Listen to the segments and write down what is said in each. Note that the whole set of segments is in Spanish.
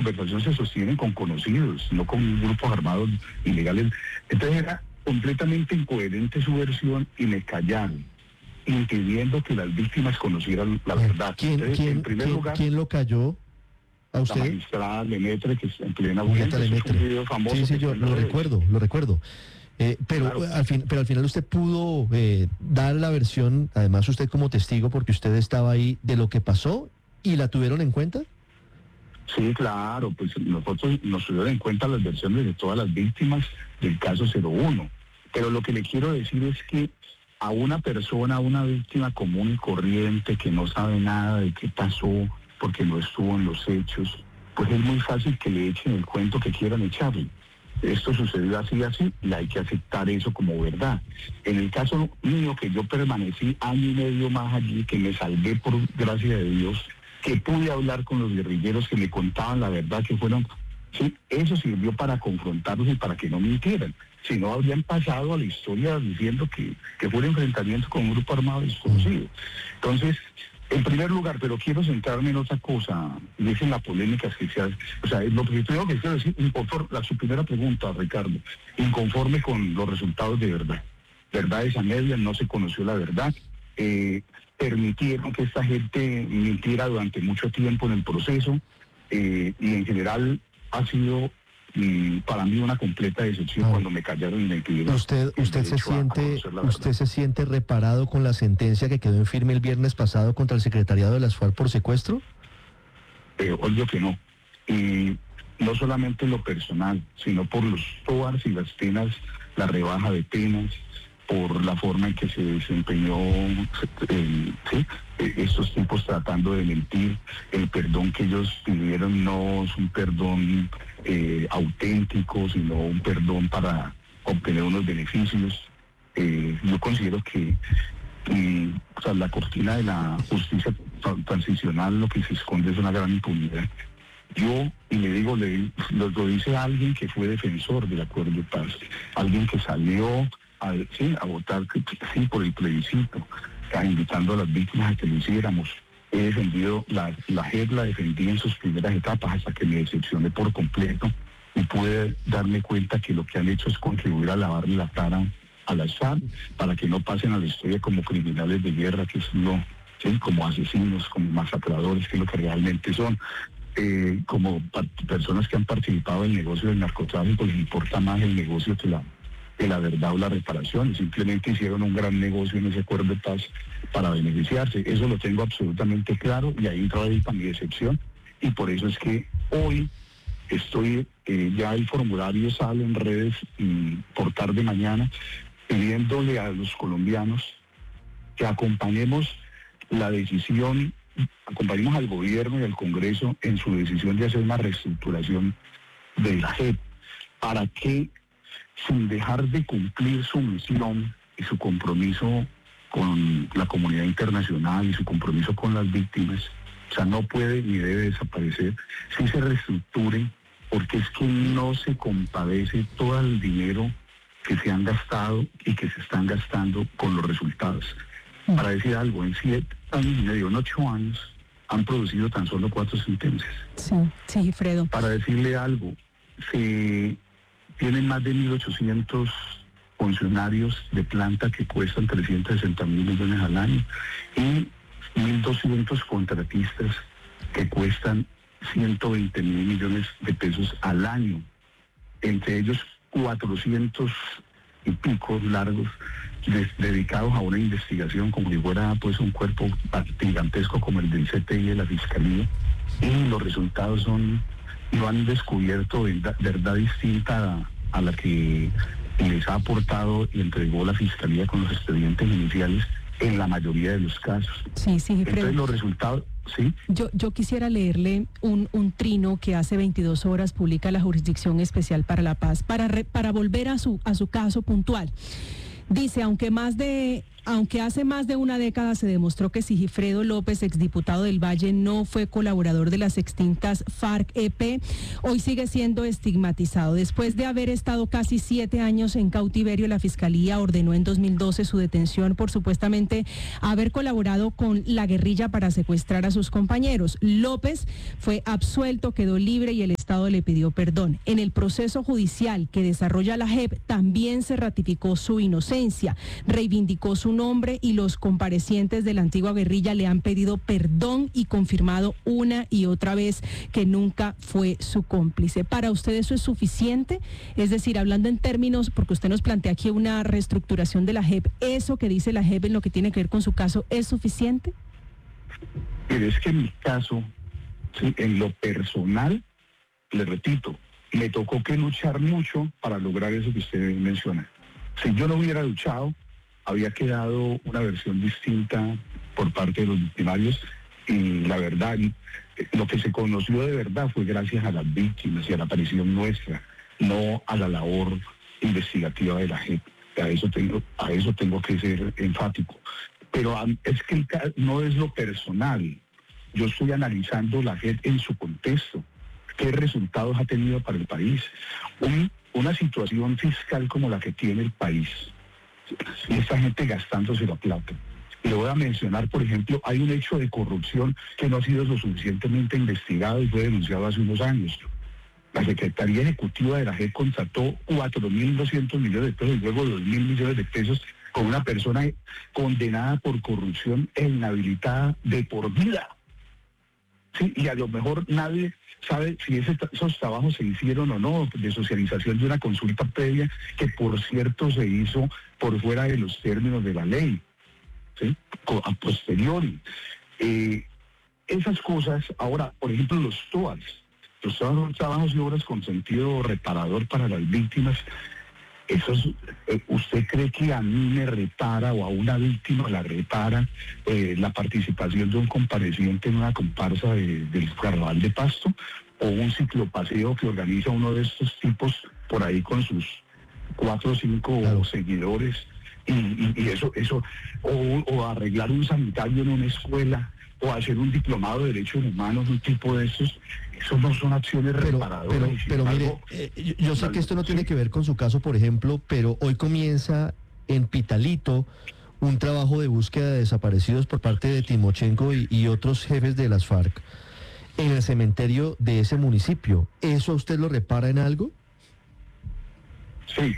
conversación se sostienen con conocidos, no con grupos armados ilegales. Entonces era completamente incoherente su versión y me callaron, impidiendo que las víctimas conocieran la verdad. Entonces, en primer lugar, ¿quién lo cayó a la usted? magistrada Lemaitre, que es en plena Julieta audiencia, es un Lemaitre. video famoso. Sí, que yo está en las lo redes. recuerdo. Pero Claro. al final usted pudo dar la versión, además usted como testigo, porque usted estaba ahí, de lo que pasó y la tuvieron en cuenta. Sí, claro, pues nosotros nos tuvieron en cuenta las versiones de todas las víctimas del caso 01. Pero lo que le quiero decir es que a una persona, a una víctima común y corriente que no sabe nada de qué pasó porque no estuvo en los hechos, pues es muy fácil que le echen el cuento que quieran echarle. Esto sucedió así, y hay que aceptar eso como verdad. En el caso mío, que yo permanecí año y medio más allí, que me salvé por gracia de Dios, que pude hablar con los guerrilleros que me contaban la verdad, que fueron, sí, eso sirvió para confrontarlos y para que no mintieran. Si no, habrían pasado a la historia diciendo que fue un enfrentamiento con un grupo armado desconocido. Entonces, en primer lugar, pero quiero centrarme en otra cosa, y es en la polémica que se hace. O sea, lo primero que quiero decir, su primera pregunta, Ricardo, inconforme con los resultados de verdad. Verdades a medias, no se conoció la verdad. Permitieron que esta gente mintiera durante mucho tiempo en el proceso, y en general ha sido para mí una completa decepción cuando me callaron y me pidieron. ¿Usted se siente reparado con la sentencia que quedó en firme el viernes pasado contra el secretariado de las FARC por secuestro? Obvio que no. Y no solamente en lo personal, sino por los TOARs y las penas, la rebaja de penas, por la forma en que se desempeñó estos tipos tratando de mentir. El perdón que ellos pidieron no es un perdón auténtico, sino un perdón para obtener unos beneficios. Yo considero que la cortina de la justicia transicional, lo que se esconde es una gran impunidad. Yo, y le digo, lo dice alguien que fue defensor del acuerdo de paz, alguien que salió a votar por el plebiscito, invitando a las víctimas a que lo hiciéramos. He defendido, la JEP la defendí en sus primeras etapas hasta que me decepcioné por completo y pude darme cuenta que lo que han hecho es contribuir a lavarle la cara a las FARC para que no pasen a la historia como criminales de guerra, que es como asesinos, como masacradores, que es lo que realmente son. Como personas que han participado en el negocio del narcotráfico, les importa más el negocio que la verdad o la reparación. Simplemente hicieron un gran negocio en ese acuerdo de paz para beneficiarse. Eso lo tengo absolutamente claro y ahí radica mi decepción. Y por eso es que hoy estoy, ya el formulario sale en redes por tarde mañana, pidiéndole a los colombianos que acompañemos la decisión, acompañemos al gobierno y al Congreso en su decisión de hacer una reestructuración de la JEP, para que, sin dejar de cumplir su misión y su compromiso con la comunidad internacional y su compromiso con las víctimas, o sea, no puede ni debe desaparecer, si se reestructure, porque es que no se compadece todo el dinero que se han gastado y que se están gastando con los resultados. Para decir algo, en 7 años y medio, en 8 años, han producido tan solo 4 sentencias. Sí, Fredo. Para decirle algo, se tienen más de 1.800 funcionarios de planta que cuestan 360.000 millones al año y 1.200 contratistas que cuestan 120.000 millones de pesos al año. Entre ellos 400 y pico largos dedicados a una investigación como si fuera pues un cuerpo gigantesco como el del CTI de la Fiscalía, y los resultados no han descubierto verdad distinta a la que les ha aportado y entregó la Fiscalía con los expedientes iniciales en la mayoría de los casos. Sí, Fredo. Entonces los resultados, ¿sí? Yo quisiera leerle un trino que hace 22 horas publica la Jurisdicción Especial para la Paz para volver a su caso puntual. Dice, aunque hace más de una década se demostró que Sigifredo López, exdiputado del Valle, no fue colaborador de las extintas FARC-EP, hoy sigue siendo estigmatizado. Después de haber estado casi 7 años en cautiverio, la Fiscalía ordenó en 2012 su detención por supuestamente haber colaborado con la guerrilla para secuestrar a sus compañeros. López fue absuelto, quedó libre y el Estado le pidió perdón. En el proceso judicial que desarrolla la JEP también se ratificó su inocencia, reivindicó su nombre y los comparecientes de la antigua guerrilla le han pedido perdón y confirmado una y otra vez que nunca fue su cómplice. ¿Para usted eso es suficiente? Es decir, hablando en términos, porque usted nos plantea aquí una reestructuración de la JEP, ¿eso que dice la JEP en lo que tiene que ver con su caso es suficiente? Pero es que en mi caso, sí, en lo personal, le repito, me tocó que luchar mucho para lograr eso que usted menciona. Si yo no hubiera luchado, había quedado una versión distinta por parte de los victimarios y la verdad, lo que se conoció de verdad fue gracias a las víctimas y a la aparición nuestra, no a la labor investigativa de la JEP. A eso tengo que ser enfático. Pero es que no es lo personal. Yo estoy analizando la JEP en su contexto. ¿Qué resultados ha tenido para el país? Una situación fiscal como la que tiene el país. Y esta gente gastándose la plata. Le voy a mencionar, por ejemplo, hay un hecho de corrupción que no ha sido lo suficientemente investigado y fue denunciado hace unos años. La Secretaría Ejecutiva de la JEP contrató 4.200 millones de pesos y luego 2.000 millones de pesos con una persona condenada por corrupción e inhabilitada de por vida. Sí, y a lo mejor nadie sabe si esos trabajos se hicieron o no, de socialización de una consulta previa, que por cierto se hizo por fuera de los términos de la ley, ¿sí? A posteriori. Esas cosas, ahora, por ejemplo, los TOAS son trabajos y obras con sentido reparador para las víctimas. ¿Usted cree que a mí me repara o a una víctima la repara la participación de un compareciente en una comparsa del Carnaval de Pasto o un ciclopaseo que organiza uno de estos tipos por ahí con sus 4 o 5 seguidores y eso o arreglar un sanitario en una escuela o hacer un diplomado de derechos humanos, un tipo de esos? Eso no son acciones reparadoras. Pero mire, yo sé que esto no tiene que ver con su caso, por ejemplo, pero hoy comienza en Pitalito un trabajo de búsqueda de desaparecidos por parte de Timochenko y otros jefes de las FARC en el cementerio de ese municipio. ¿Eso a usted lo repara en algo? Sí.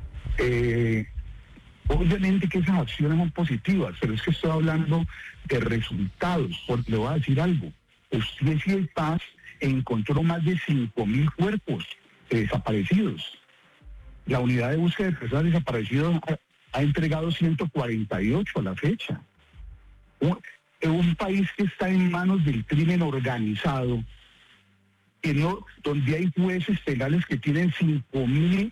Obviamente que esas acciones son positivas, pero es que estoy hablando de resultados, porque le voy a decir algo. Usted, si el Paz encontró más de 5.000 cuerpos desaparecidos. La unidad de búsqueda de personas desaparecidas ha entregado 148 a la fecha. Un país que está en manos del crimen organizado, donde hay jueces penales que tienen 5.000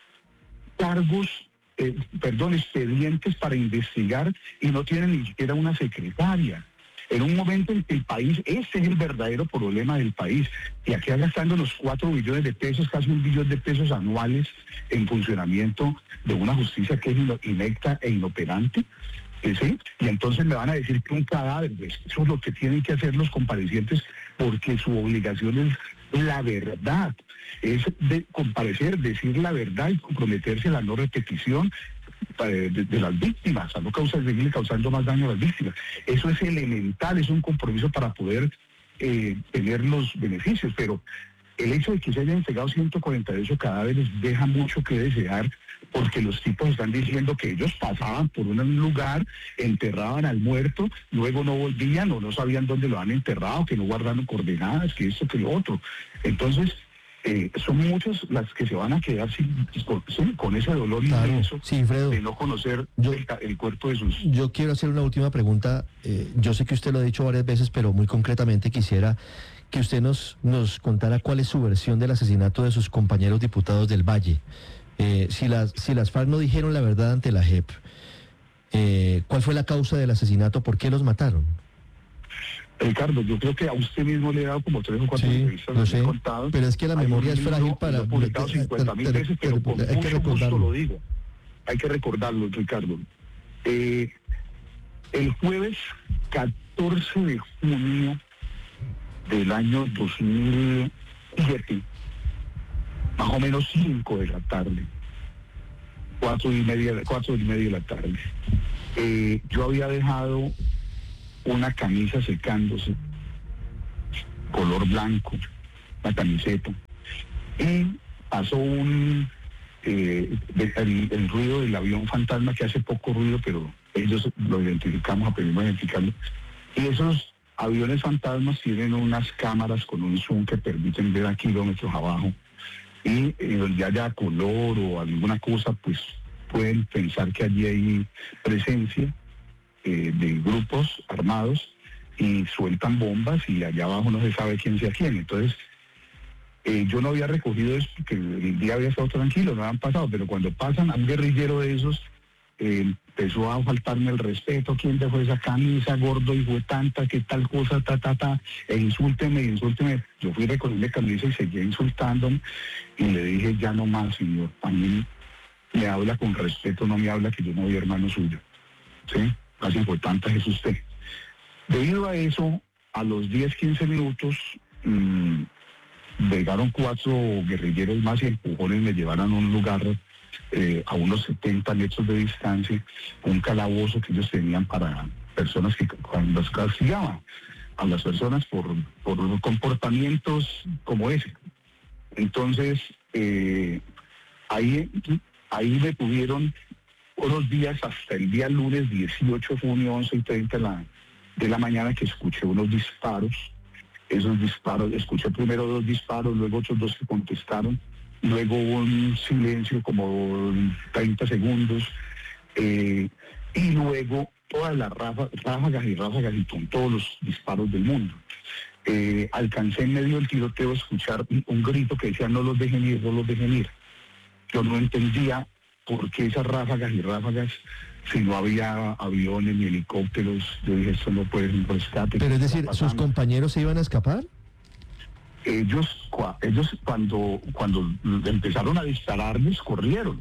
expedientes para investigar y no tienen ni siquiera una secretaria. En un momento en que el país, ese es el verdadero problema del país, y aquí gastando los 4 billones de pesos, casi 1 billón de pesos anuales en funcionamiento de una justicia que es inepta e inoperante, ¿sí? Y entonces me van a decir que un cadáver, pues, eso es lo que tienen que hacer los comparecientes, porque su obligación es la verdad, es de comparecer, decir la verdad y comprometerse a la no repetición de las víctimas, a no seguir causando más daño a las víctimas. Eso es elemental, es un compromiso para poder tener los beneficios, pero el hecho de que se hayan entregado 148 cadáveres deja mucho que desear, porque los tipos están diciendo que ellos pasaban por un lugar, enterraban al muerto, luego no volvían o no sabían dónde lo han enterrado, que no guardaron coordenadas, que esto, que lo otro. Entonces, son muchas las que se van a quedar con ese dolor inmenso de no conocer el cuerpo de sus... Yo quiero hacer una última pregunta. Yo sé que usted lo ha dicho varias veces, pero muy concretamente quisiera que usted nos contara cuál es su versión del asesinato de sus compañeros diputados del Valle. Si las FARC no dijeron la verdad ante la JEP, ¿cuál fue la causa del asesinato? ¿Por qué los mataron? Ricardo, yo creo que a usted mismo le he dado como 3 o 4 entrevistas, lo sé, contado. Pero es que la memoria es frágil para... Lo he publicado 50.000 veces, pero con mucho gusto lo digo. Hay que recordarlo, Ricardo. El jueves 14 de junio del año 2007, más o menos 5 de la tarde, 4:30 de la tarde, yo había dejado una camisa secándose, color blanco, una camiseta, y pasó el ruido del avión fantasma, que hace poco ruido, pero ellos lo identificamos, aprendimos a identificarlo. Y esos aviones fantasmas tienen unas cámaras con un zoom que permiten ver a kilómetros abajo, y donde haya color o alguna cosa, pues pueden pensar que allí hay presencia de grupos armados y sueltan bombas, y allá abajo no se sabe quién sea quién. Entonces, yo no había recogido eso porque el día había estado tranquilo, no habían pasado, pero cuando pasan a un guerrillero de esos, empezó a faltarme el respeto: ¿quién dejó esa camisa, gordo, hijo de tanta, qué tal cosa, e insúlteme. Yo fui a recogerle camisa y seguía insultándome, y le dije: ya no más, señor, a mí me habla con respeto, no me habla que yo no soy hermano suyo, ¿sí? Más importante es usted. Debido a eso, a los 10-15 minutos, llegaron 4 guerrilleros más y empujones me llevaron a un lugar a unos 70 metros de distancia, un calabozo que ellos tenían para personas que cuando los castigaban a las personas por comportamientos como ese. Entonces, ahí me tuvieron unos días hasta el día lunes 18 de junio, 11:30 de la mañana, que escuché unos disparos. Esos disparos, escuché primero 2 disparos, luego otros 2 que contestaron, luego hubo un silencio como 30 segundos, y luego todas las ráfagas y con todos los disparos del mundo. Alcancé en medio del tiroteo a escuchar un grito que decía: no los dejen ir, no los dejen ir. Yo no entendía por qué esas ráfagas, si no había aviones ni helicópteros. Yo dije: esto no puede ser un rescate. Pero es decir, ¿sus compañeros se iban a escapar? Ellos cuando empezaron a dispararles, corrieron.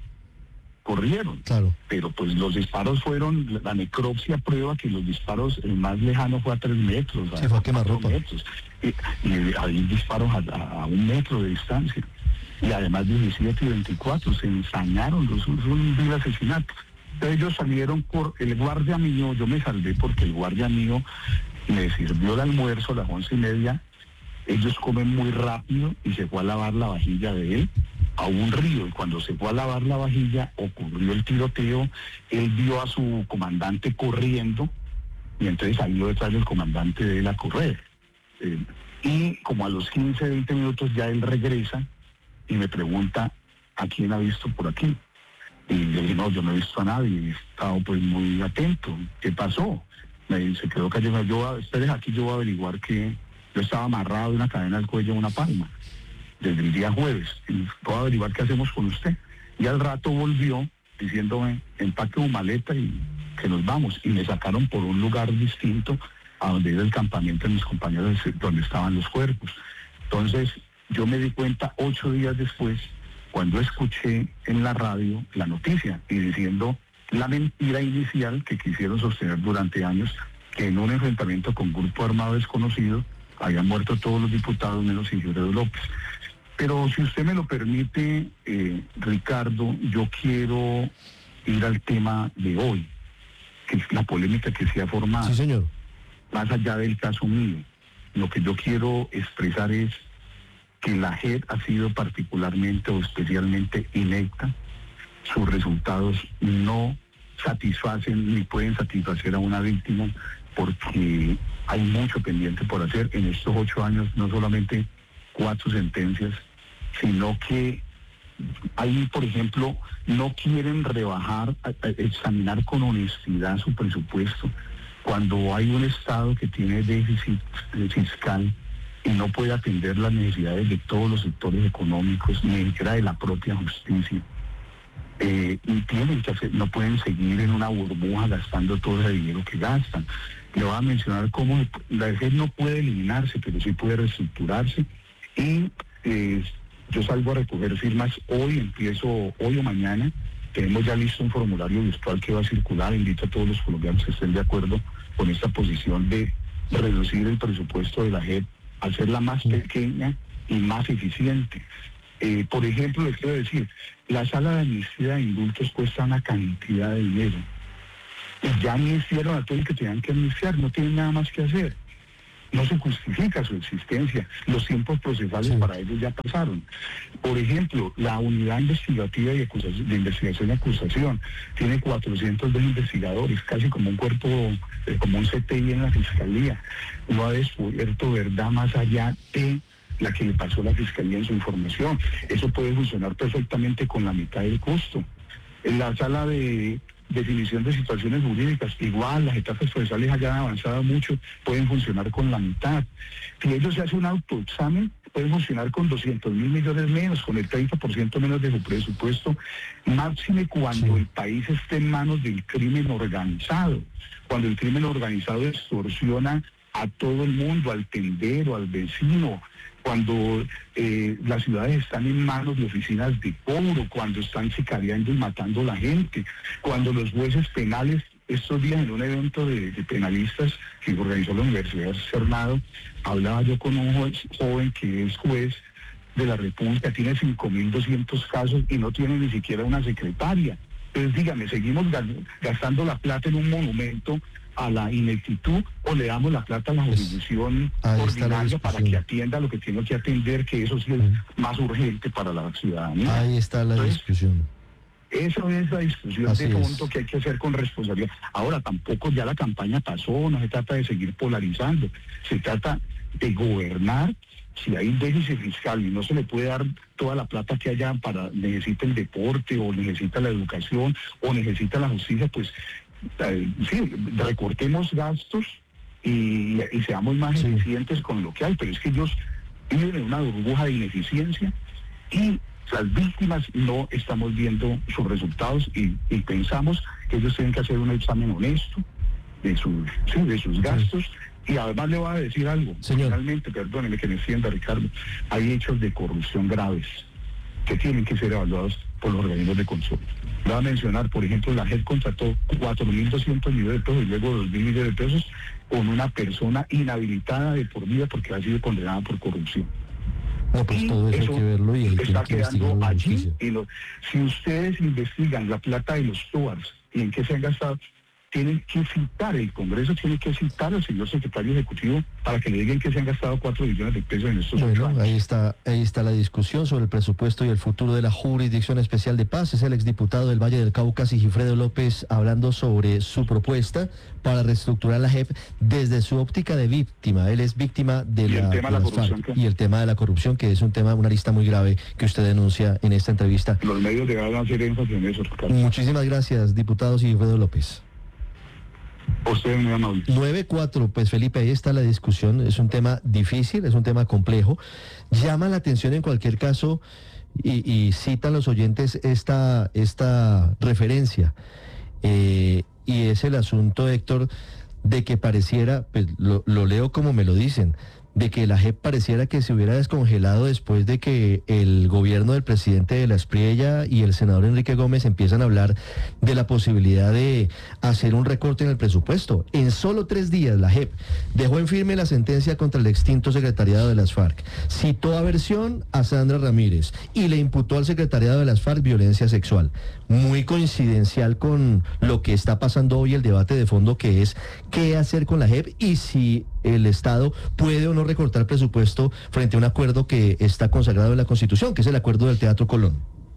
Claro. Pero pues los disparos fueron, la necropsia prueba que los disparos, el más lejano fue a 3 metros. Se fue a quemarropa. Y hay disparos a 1 metro de distancia. Y además 17 y 24 se ensañaron, fue un vil asesinato. Entonces ellos salieron por el guardia mío. Yo me salvé porque el guardia mío me sirvió el almuerzo a las 11:30. Ellos comen muy rápido, y se fue a lavar la vajilla de él a un río, y cuando se fue a lavar la vajilla ocurrió el tiroteo. Él vio a su comandante corriendo, y entonces salió detrás del comandante de él a correr. Y como a los 15-20 minutos ya él regresa y me pregunta: ¿a quién ha visto por aquí? Y le dije: no, yo no he visto a nadie, he estado pues muy atento. ¿Qué pasó? Se quedó callado. Espere, aquí yo voy a averiguar que yo estaba amarrado de una cadena al cuello a una palma desde el día jueves, y voy a averiguar qué hacemos con usted. Y al rato volvió diciéndome: empaque su maleta y que nos vamos. Y me sacaron por un lugar distinto a donde era el campamento de mis compañeros, donde estaban los cuerpos. Entonces yo me di cuenta 8 días después, cuando escuché en la radio la noticia y diciendo la mentira inicial que quisieron sostener durante años, que en un enfrentamiento con grupo armado desconocido habían muerto todos los diputados menos Sigifredo López. Pero si usted me lo permite, Ricardo, yo quiero ir al tema de hoy, que es la polémica que se ha formado. Sí, señor. Más allá del caso mío, lo que yo quiero expresar es que la JEP ha sido particularmente o especialmente inepta. Sus resultados no satisfacen ni pueden satisfacer a una víctima, porque hay mucho pendiente por hacer. En estos 8 años, no solamente 4 sentencias, sino que ahí, por ejemplo, no quieren rebajar, examinar con honestidad su presupuesto, cuando hay un Estado que tiene déficit fiscal y no puede atender las necesidades de todos los sectores económicos, ni siquiera de la propia justicia. Y tienen que hacer, no pueden seguir en una burbuja gastando todo ese dinero que gastan. Le voy a mencionar cómo la JEP no puede eliminarse, pero sí puede reestructurarse. Y yo salgo a recoger firmas empiezo hoy o mañana. Tenemos ya listo un formulario virtual que va a circular. Invito a todos los colombianos que estén de acuerdo con esta posición de reducir el presupuesto de la JEP, hacerla más pequeña y más eficiente. Por ejemplo, les quiero decir, la sala de amnistía de indultos cuesta una cantidad de dinero. Y ya amnistiaron a todos los que tenían que amnistiar, no tienen nada más que hacer. no se justifica su existencia. Los tiempos procesales para ellos ya pasaron. Por ejemplo, la unidad investigativa de investigación y acusación tiene 402 investigadores, casi como un cuerpo, como un CTI en la Fiscalía. No ha descubierto verdad más allá de la que le pasó a la Fiscalía en su información. Eso puede funcionar perfectamente con la mitad del costo. En la sala de definición de situaciones jurídicas, igual las etapas procesales hayan avanzado mucho, pueden funcionar con la mitad. Si ellos se hacen un autoexamen, pueden funcionar con 200.000 millones menos, con el 30% menos de su presupuesto, máxime cuando el país esté en manos del crimen organizado, cuando el crimen organizado extorsiona a todo el mundo, al tendero, al vecino, cuando las ciudades están en manos de oficinas de cobro, cuando están sicariando y matando a la gente, cuando los jueces penales, estos días en un evento de penalistas que organizó la Universidad Cerrado, hablaba yo con un joven que es juez de la República, tiene 5.200 casos y no tiene ni siquiera una secretaria. Entonces dígame, ¿seguimos gastando la plata en un monumento a la ineptitud o le damos la plata a la jurisdicción ordinaria para que atienda lo que tiene que atender, que eso sí es más urgente para la ciudadanía? Ahí está la discusión. Eso es la discusión de fondo que hay que hacer con responsabilidad. Ahora, tampoco ya la campaña pasó, no se trata de seguir polarizando, se trata de gobernar. Si hay un déficit fiscal y no se le puede dar toda la plata que haya necesita el deporte o necesita la educación o necesita la justicia, pues sí, recortemos gastos y seamos más eficientes con lo que hay, pero es que ellos viven en una burbuja de ineficiencia y las víctimas no estamos viendo sus resultados y pensamos que ellos tienen que hacer un examen honesto de sus gastos. Y además le voy a decir algo, finalmente, perdóneme que me extienda, Ricardo, hay hechos de corrupción graves que tienen que ser evaluados por los organismos de control. Le voy a mencionar, por ejemplo, la JEP contrató 4.200 millones de pesos y luego 2.000 millones de pesos con una persona inhabilitada de por vida porque ha sido condenada por corrupción. No, pues todo eso hay que verlo y está quedando allí. Si ustedes investigan la plata de los TOARs y en qué se han gastado, tienen que citar, el Congreso tiene que citar al señor secretario ejecutivo para que le digan que se han gastado 4 billones de pesos en estos 8 años. Ahí está la discusión sobre el presupuesto y el futuro de la Jurisdicción Especial de Paz. Es el exdiputado del Valle del Cauca, Sigifredo López, hablando sobre su propuesta para reestructurar la JEP desde su óptica de víctima. Él es víctima de la FARC y el tema de la corrupción, que es una lista muy grave que usted denuncia en esta entrevista. Los medios deben hacer énfasis en eso, Ricardo. Muchísimas gracias, diputado Sigifredo López. Usted muy amable. 9-4, pues Felipe, ahí está la discusión. Es un tema difícil, es un tema complejo. Llama la atención en cualquier caso y citan los oyentes esta referencia. Y es el asunto, Héctor, de que pareciera, pues lo leo como me lo dicen, de que la JEP pareciera que se hubiera descongelado después de que el gobierno del presidente de la Espriella y el senador Enrique Gómez empiezan a hablar de la posibilidad de hacer un recorte en el presupuesto. En solo 3 días la JEP dejó en firme la sentencia contra el extinto secretariado de las FARC, citó a versión a Sandra Ramírez y le imputó al secretariado de las FARC violencia sexual. Muy coincidencial con lo que está pasando hoy, el debate de fondo, que es qué hacer con la JEP y si el Estado puede o no recortar presupuesto frente a un acuerdo que está consagrado en la Constitución, que es el acuerdo del Teatro Colón.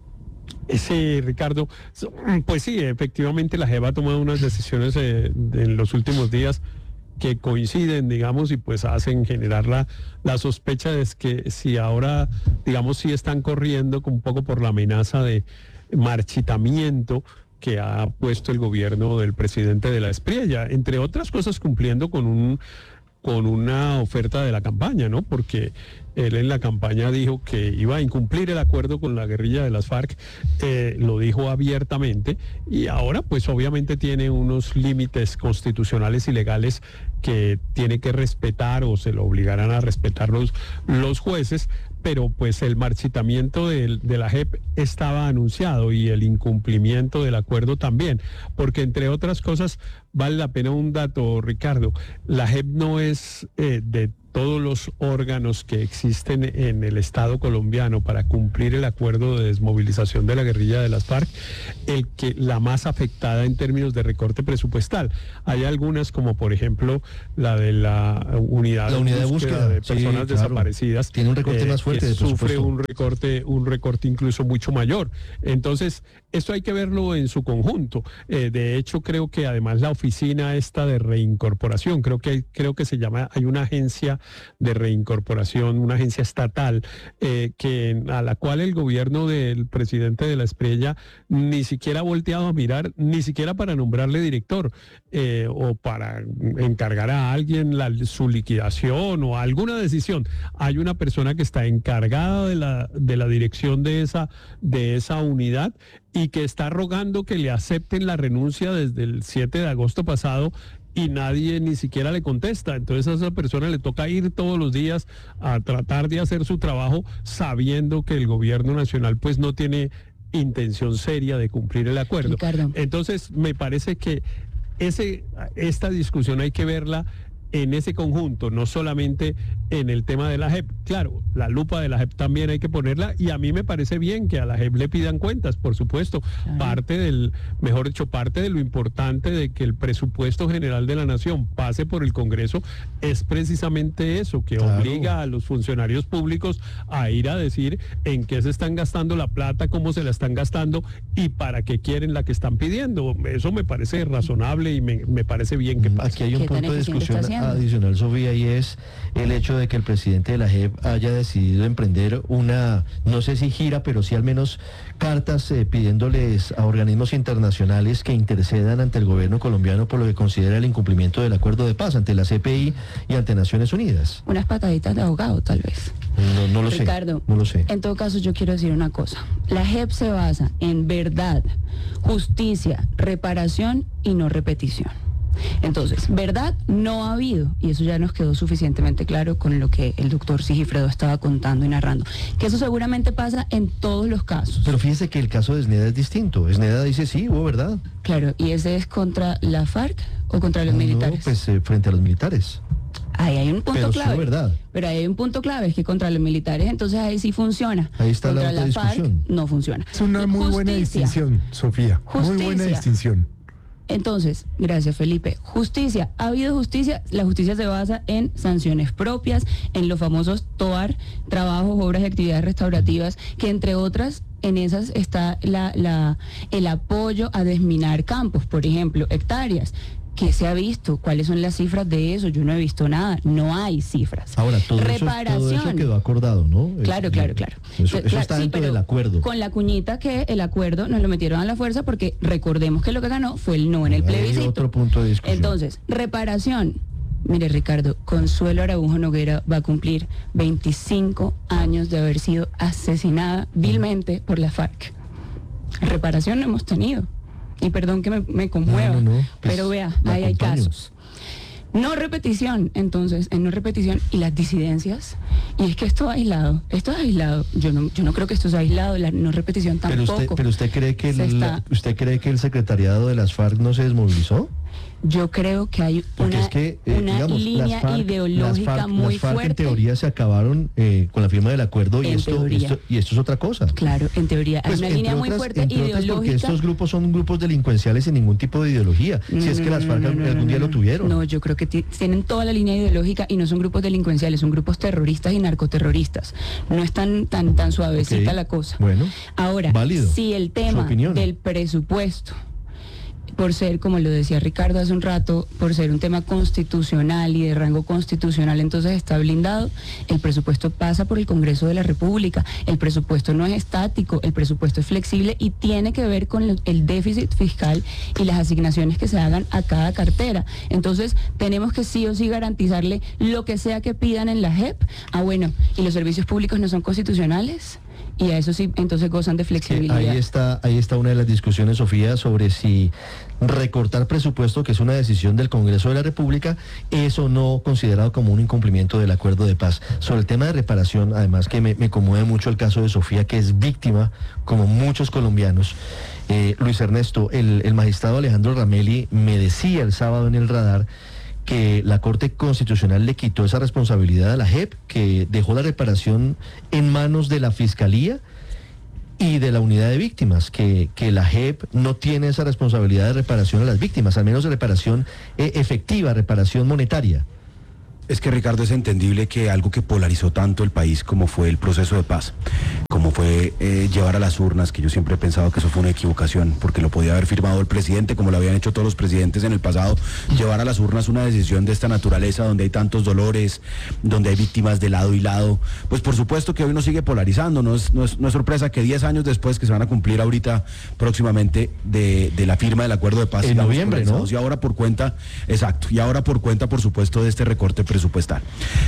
Sí, Ricardo, pues sí, efectivamente la JEP ha tomado unas decisiones en los últimos días que coinciden, digamos, y pues hacen generar la sospecha de que si ahora, digamos, sí están corriendo un poco por la amenaza de marchitamiento que ha puesto el gobierno del presidente de la Espriella, entre otras cosas cumpliendo con una oferta de la campaña, ¿no? Porque él en la campaña dijo que iba a incumplir el acuerdo con la guerrilla de las FARC, lo dijo abiertamente, y ahora pues obviamente tiene unos límites constitucionales y legales que tiene que respetar o se lo obligarán a respetar los jueces, pero pues el marchitamiento de la JEP estaba anunciado y el incumplimiento del acuerdo también, porque entre otras cosas vale la pena un dato, Ricardo, la JEP no es de todos los órganos que existen en el Estado colombiano para cumplir el acuerdo de desmovilización de la guerrilla de las FARC, la más afectada en términos de recorte presupuestal. Hay algunas, como por ejemplo la de la unidad de búsqueda de personas desaparecidas, tiene un recorte más fuerte que de sufre un recorte incluso mucho mayor. Entonces, esto hay que verlo en su conjunto. De hecho, creo que además la oficina esta de reincorporación, creo que se llama, hay una agencia de reincorporación, una agencia estatal, a la cual el gobierno del presidente de la Espriella ni siquiera ha volteado a mirar, ni siquiera para nombrarle director o para encargar a alguien su liquidación o alguna decisión. Hay una persona que está encargada de la dirección de esa unidad y que está rogando que le acepten la renuncia desde el 7 de agosto pasado y nadie ni siquiera le contesta. Entonces a esa persona le toca ir todos los días a tratar de hacer su trabajo sabiendo que el gobierno nacional pues no tiene intención seria de cumplir el acuerdo. Ricardo. Entonces me parece que esta discusión hay que verla en ese conjunto, no solamente en el tema de la JEP. Claro, la lupa de la JEP también hay que ponerla, y a mí me parece bien que a la JEP le pidan cuentas, por supuesto. Parte de lo importante de que el presupuesto general de la nación pase por el Congreso es precisamente eso, que obliga a los funcionarios públicos a ir a decir en qué se están gastando la plata, cómo se la están gastando y para qué quieren la que están pidiendo. Eso me parece razonable y me parece bien que pase. Aquí hay un punto de discusión adicional, Sofía, y es el hecho de que el presidente de la JEP haya decidido emprender una, no sé si gira, pero sí al menos cartas pidiéndoles a organismos internacionales que intercedan ante el gobierno colombiano por lo que considera el incumplimiento del acuerdo de paz ante la CPI y ante Naciones Unidas. Unas pataditas de ahogado, tal vez. No lo Ricardo, sé. No lo sé. En todo caso, yo quiero decir una cosa. La JEP se basa en verdad, justicia, reparación y no repetición. Entonces, verdad no ha habido, y eso ya nos quedó suficientemente claro con lo que el doctor Sigifredo estaba contando y narrando, que eso seguramente pasa en todos los casos. Pero fíjese que el caso de Esneda es distinto. Esneda dice sí, hubo verdad. Claro, ¿y ese es contra la FARC o contra los militares? No, pues frente a los militares. Ahí hay un punto clave. Sí, verdad. Pero ahí hay un punto clave, es que contra los militares, entonces ahí sí funciona. Ahí está contra la FARC discusión. no funciona. Es una muy buena distinción, Sofía. Muy buena distinción. Entonces, gracias Felipe. Justicia, ha habido justicia, la justicia se basa en sanciones propias, en los famosos TOAR, trabajos, obras y actividades restaurativas, que entre otras, en esas está el apoyo a desminar campos, por ejemplo, hectáreas. ¿Qué se ha visto? ¿Cuáles son las cifras de eso? Yo no he visto nada, no hay cifras. Ahora, todo eso quedó acordado, ¿no? Claro. Eso está dentro del acuerdo. Con la cuñita que el acuerdo nos lo metieron a la fuerza porque recordemos que lo que ganó fue el no en el plebiscito. Hay otro punto de discusión. Entonces, reparación. Mire, Ricardo, Consuelo Araujo Noguera va a cumplir 25 años de haber sido asesinada vilmente por la FARC. Reparación no hemos tenido. Y perdón que me conmueva, pues, pero vea, ahí hay casos. No repetición, entonces, en no repetición y las disidencias. Y es que esto es aislado. Yo no creo que esto sea aislado, la no repetición tampoco. Pero usted cree que el secretariado de las FARC no se desmovilizó? Yo creo que hay una línea ideológica muy las FARC fuerte. En teoría se acabaron con la firma del acuerdo y esto es otra cosa. Claro, en teoría hay una línea muy fuerte ideológica. Porque estos grupos son grupos delincuenciales sin ningún tipo de ideología. Si es que las FARC algún día lo tuvieron. No, yo creo que tienen toda la línea ideológica y no son grupos delincuenciales, son grupos terroristas y narcoterroristas. No es tan suavecita la cosa. Bueno, ahora, válido. Si el tema del presupuesto, por ser, como lo decía Ricardo hace un rato, por ser un tema constitucional y de rango constitucional, entonces está blindado, el presupuesto pasa por el Congreso de la República, el presupuesto no es estático, el presupuesto es flexible y tiene que ver con el déficit fiscal y las asignaciones que se hagan a cada cartera. Entonces, tenemos que sí o sí garantizarle lo que sea que pidan en la JEP. Bueno, ¿y los servicios públicos no son constitucionales? Y a eso sí, entonces gozan de flexibilidad. Ahí está una de las discusiones, Sofía, sobre si recortar presupuesto, que es una decisión del Congreso de la República, es o no considerado como un incumplimiento del acuerdo de paz. Sobre el tema de reparación, además que me conmueve mucho el caso de Sofía, que es víctima, como muchos colombianos. Luis Ernesto, el magistrado Alejandro Ramelli me decía el sábado en el radar que la Corte Constitucional le quitó esa responsabilidad a la JEP, que dejó la reparación en manos de la Fiscalía y de la unidad de víctimas, que la JEP no tiene esa responsabilidad de reparación a las víctimas, al menos de reparación efectiva, reparación monetaria. Es que, Ricardo, es entendible que algo que polarizó tanto el país como fue el proceso de paz, como fue llevar a las urnas, que yo siempre he pensado que eso fue una equivocación, porque lo podía haber firmado el presidente, como lo habían hecho todos los presidentes en el pasado, llevar a las urnas una decisión de esta naturaleza, donde hay tantos dolores, donde hay víctimas de lado y lado, pues por supuesto que hoy nos sigue polarizando, no es sorpresa que 10 años después, que se van a cumplir ahorita próximamente de la firma del acuerdo de paz, en noviembre, ¿no? Y ahora por cuenta, exacto, y ahora por cuenta, por supuesto, de este recorte presupuestal.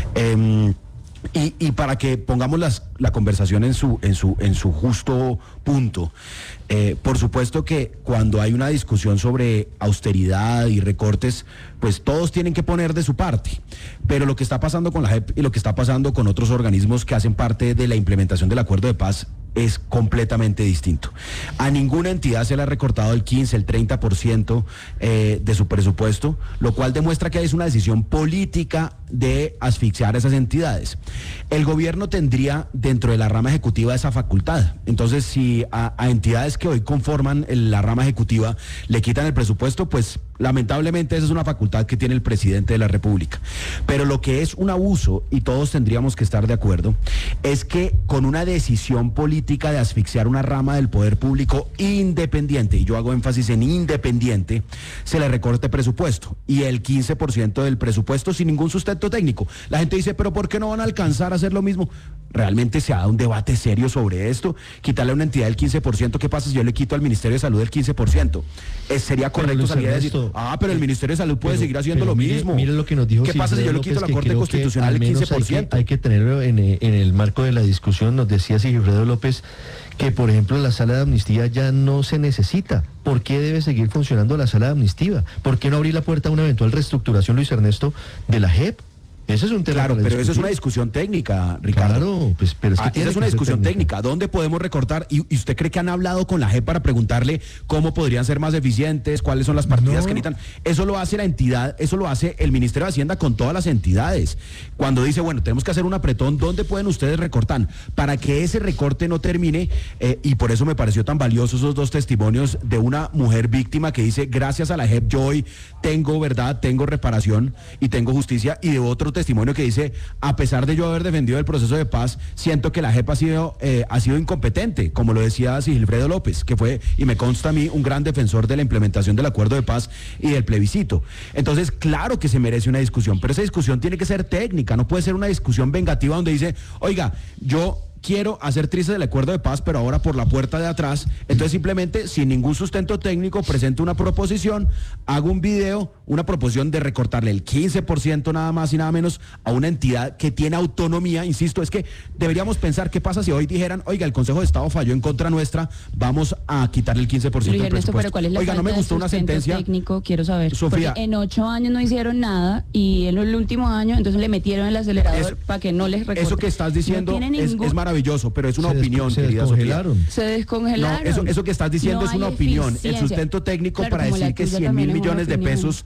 Y para que pongamos la conversación en su justo punto, por supuesto que cuando hay una discusión sobre austeridad y recortes, pues todos tienen que poner de su parte, pero lo que está pasando con la JEP y lo que está pasando con otros organismos que hacen parte de la implementación del acuerdo de paz es completamente distinto. A ninguna entidad se le ha recortado el 15, el 30% de su presupuesto, lo cual demuestra que es una decisión política de asfixiar a esas entidades. El gobierno tendría dentro de la rama ejecutiva esa facultad. Entonces, si a entidades que hoy conforman la rama ejecutiva le quitan el presupuesto, pues lamentablemente esa es una facultad que tiene el presidente de la República. Pero lo que es un abuso, y todos tendríamos que estar de acuerdo, es que con una decisión política de asfixiar una rama del poder público independiente, y yo hago énfasis en independiente, se le recorte presupuesto, y el 15% del presupuesto sin ningún sustento técnico. La gente dice, pero ¿por qué no van a alcanzar a hacer lo mismo? ¿Realmente se ha dado un debate serio sobre esto? Quitarle a una entidad el 15%, ¿qué pasa si yo le quito al Ministerio de Salud el 15%? ¿Sería correcto salir a decir, pero el Ministerio de Salud puede seguir haciendo lo mismo? Mire lo que nos dijo. ¿Qué pasa si yo le quito a la Corte Constitucional el 15%? Hay que tenerlo en el marco de la discusión. Nos decía Sigifredo López que, por ejemplo, la sala de amnistía ya no se necesita. ¿Por qué debe seguir funcionando la sala de amnistía? ¿Por qué no abrir la puerta a una eventual reestructuración, Luis Ernesto, de la JEP? Ese es un tema. Claro, pero eso es una discusión técnica, Ricardo. Claro, pues, pero es que esa es una discusión técnica. ¿Dónde podemos recortar? ¿Y usted cree que han hablado con la JEP para preguntarle cómo podrían ser más eficientes, cuáles son las partidas que necesitan? Eso lo hace la entidad, eso lo hace el Ministerio de Hacienda con todas las entidades. Cuando dice, bueno, tenemos que hacer un apretón, ¿dónde pueden ustedes recortar? Para que ese recorte no termine, y por eso me pareció tan valioso esos dos testimonios de una mujer víctima que dice, gracias a la JEP yo hoy tengo verdad, tengo reparación y tengo justicia, y de otro testimonio que dice, a pesar de yo haber defendido el proceso de paz, siento que la JEP ha sido incompetente, como lo decía Sigifredo López, que fue, y me consta a mí, un gran defensor de la implementación del acuerdo de paz y del plebiscito. Entonces, claro que se merece una discusión, pero esa discusión tiene que ser técnica, no puede ser una discusión vengativa donde dice, oiga, yo quiero hacer trizas del acuerdo de paz, pero ahora por la puerta de atrás. Entonces simplemente, sin ningún sustento técnico, presento una proposición, hago un video, una proposición de recortarle el 15% nada más y nada menos a una entidad que tiene autonomía. Insisto, es que deberíamos pensar qué pasa si hoy dijeran, oiga, el Consejo de Estado falló en contra nuestra, vamos a quitarle el 15% del presupuesto. Pero ¿cuál es la oiga, no me gustó una sentencia técnico? Quiero saber. Sofía, porque en 8 años no hicieron nada y en el último año entonces le metieron el acelerador para que no les recorten. Eso que estás diciendo es maravilloso, pero es una opinión, querida Sofía. Se descongelaron. No, eso que estás diciendo es una opinión. El sustento técnico, claro, para decir que 100.000 millones de pesos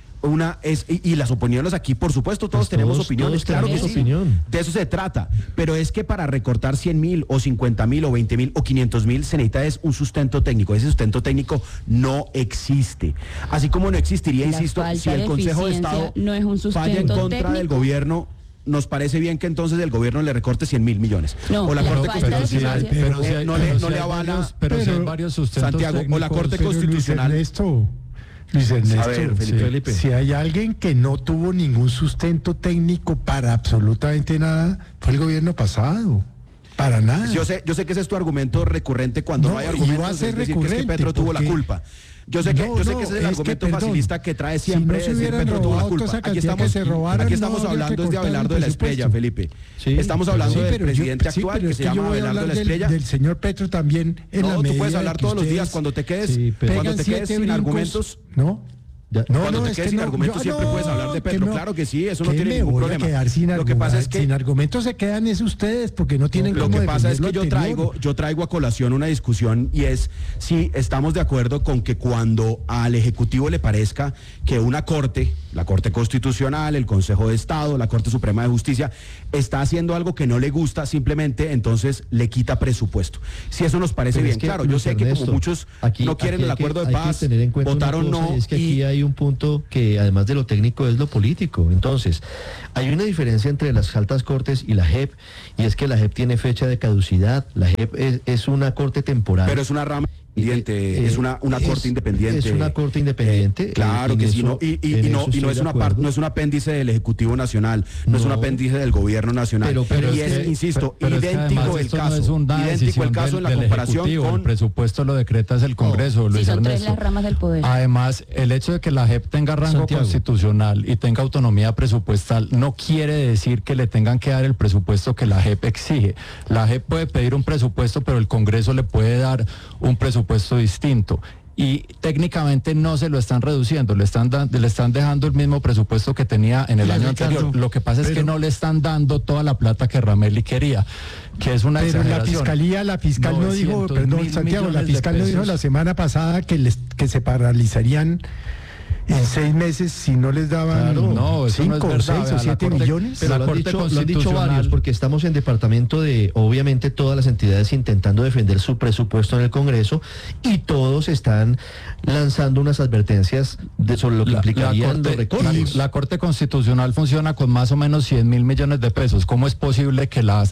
y las opiniones aquí, por supuesto, todos tenemos opiniones, claro que sí. De eso se trata, pero es que para recortar 100.000 o 50.000 o 20.000 o 500.000 se necesita es un sustento técnico. Ese sustento técnico no existe. Así como no existiría, insisto, si el Consejo de Estado no es un falla en contra del gobierno. Nos parece bien que entonces el gobierno le recorte 100.000 millones. No, o la Corte Constitucional no le avala, pero si hay varios sustentos Santiago, técnicos, o la Corte Constitucional. Luis Ernesto, a ver, Felipe. Si hay alguien que no tuvo ningún sustento técnico para absolutamente nada, fue el gobierno pasado. Para nada. Yo sé que ese es tu argumento recurrente cuando no hay argumentos, es decir, que es que Petro tuvo la culpa. Yo sé que ese es el argumento facilista que trae siempre, si no decir Petro tuvo la culpa. Aquí estamos hablando de Abelardo de la Estrella, Felipe. Sí, estamos hablando del presidente actual que se llama Abelardo de la Estrella. Del señor Petro también. No, tú puedes hablar todos los días cuando te quedes sin argumentos. ¿No? Cuando te quedes sin argumentos siempre puedes hablar de Petro. Claro que sí, eso no tiene ningún problema. Lo que pasa es que sin argumentos se quedan es ustedes porque no tienen lo cómo que pasa es que defender yo traigo a colación una discusión y es si estamos de acuerdo con que cuando al Ejecutivo le parezca que una corte, la Corte Constitucional, el Consejo de Estado, la Corte Suprema de Justicia, está haciendo algo que no le gusta, simplemente entonces le quita presupuesto. Si eso nos parece bien, claro, yo sé que como muchos no quieren el acuerdo de paz, votaron no. Es que aquí hay un punto que además de lo técnico es lo político. Entonces, hay una diferencia entre las altas cortes y la JEP, y es que la JEP tiene fecha de caducidad. La JEP es una corte temporal. Pero es una rama independiente, es una corte independiente. Es una corte independiente. Claro que sí, no es un apéndice del Ejecutivo Nacional, no es un apéndice del Gobierno Nacional. Pero y es, insisto, idéntico el caso. Idéntico el caso en la comparación con... El presupuesto lo decreta es el Congreso, Luis son Ernesto. tres las ramas del poder. Además, el hecho de que la JEP tenga rango constitucional y tenga autonomía presupuestal no quiere decir que le tengan que dar el presupuesto que la JEP exige. La JEP puede pedir un presupuesto, pero el Congreso le puede dar un presupuesto distinto. Y técnicamente no se lo están reduciendo, le están dejando el mismo presupuesto que tenía en el año anterior. Lo que pasa es que no le están dando toda la plata que Ramelli quería, que es una exageración. La fiscal no dijo, perdón, Santiago, la fiscal no dijo la semana pasada que se paralizarían en 6 meses si no les daban 5 o 6 o 7 millones. Pero lo han dicho varios, porque estamos en departamento de, obviamente, todas las entidades intentando defender su presupuesto en el Congreso, y todos están lanzando unas advertencias sobre lo que implicarían los recortes. La Corte Constitucional funciona con más o menos 100.000 millones de pesos. ¿Cómo es posible que la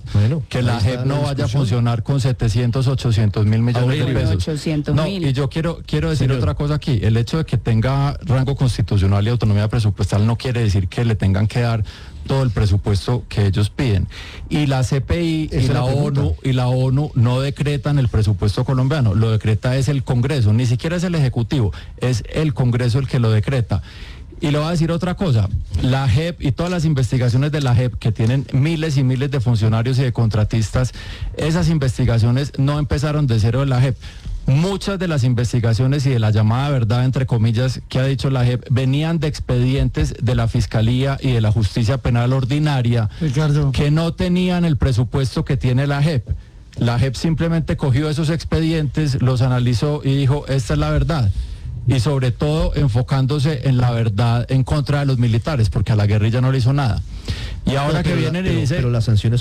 JEP no vaya a funcionar con 700, 800 mil millones de pesos? 800 mil. Y yo quiero decir otra cosa aquí. El hecho de que tenga rango constitucional y autonomía presupuestal no quiere decir que le tengan que dar todo el presupuesto que ellos piden. Y la CPI y la ONU no decretan el presupuesto colombiano, lo decreta es el Congreso, ni siquiera es el Ejecutivo, es el Congreso el que lo decreta. Y le voy a decir otra cosa, la JEP y todas las investigaciones de la JEP, que tienen miles y miles de funcionarios y de contratistas, esas investigaciones no empezaron de cero de la JEP. Muchas de las investigaciones y de la llamada verdad, entre comillas, que ha dicho la JEP, venían de expedientes de la Fiscalía y de la Justicia Penal Ordinaria, Ricardo, que no tenían el presupuesto que tiene la JEP. La JEP simplemente cogió esos expedientes, los analizó y dijo, esta es la verdad. Y sobre todo enfocándose en la verdad en contra de los militares, porque a la guerrilla no le hizo nada. Y ahora que vienen y dicen... Pero las sanciones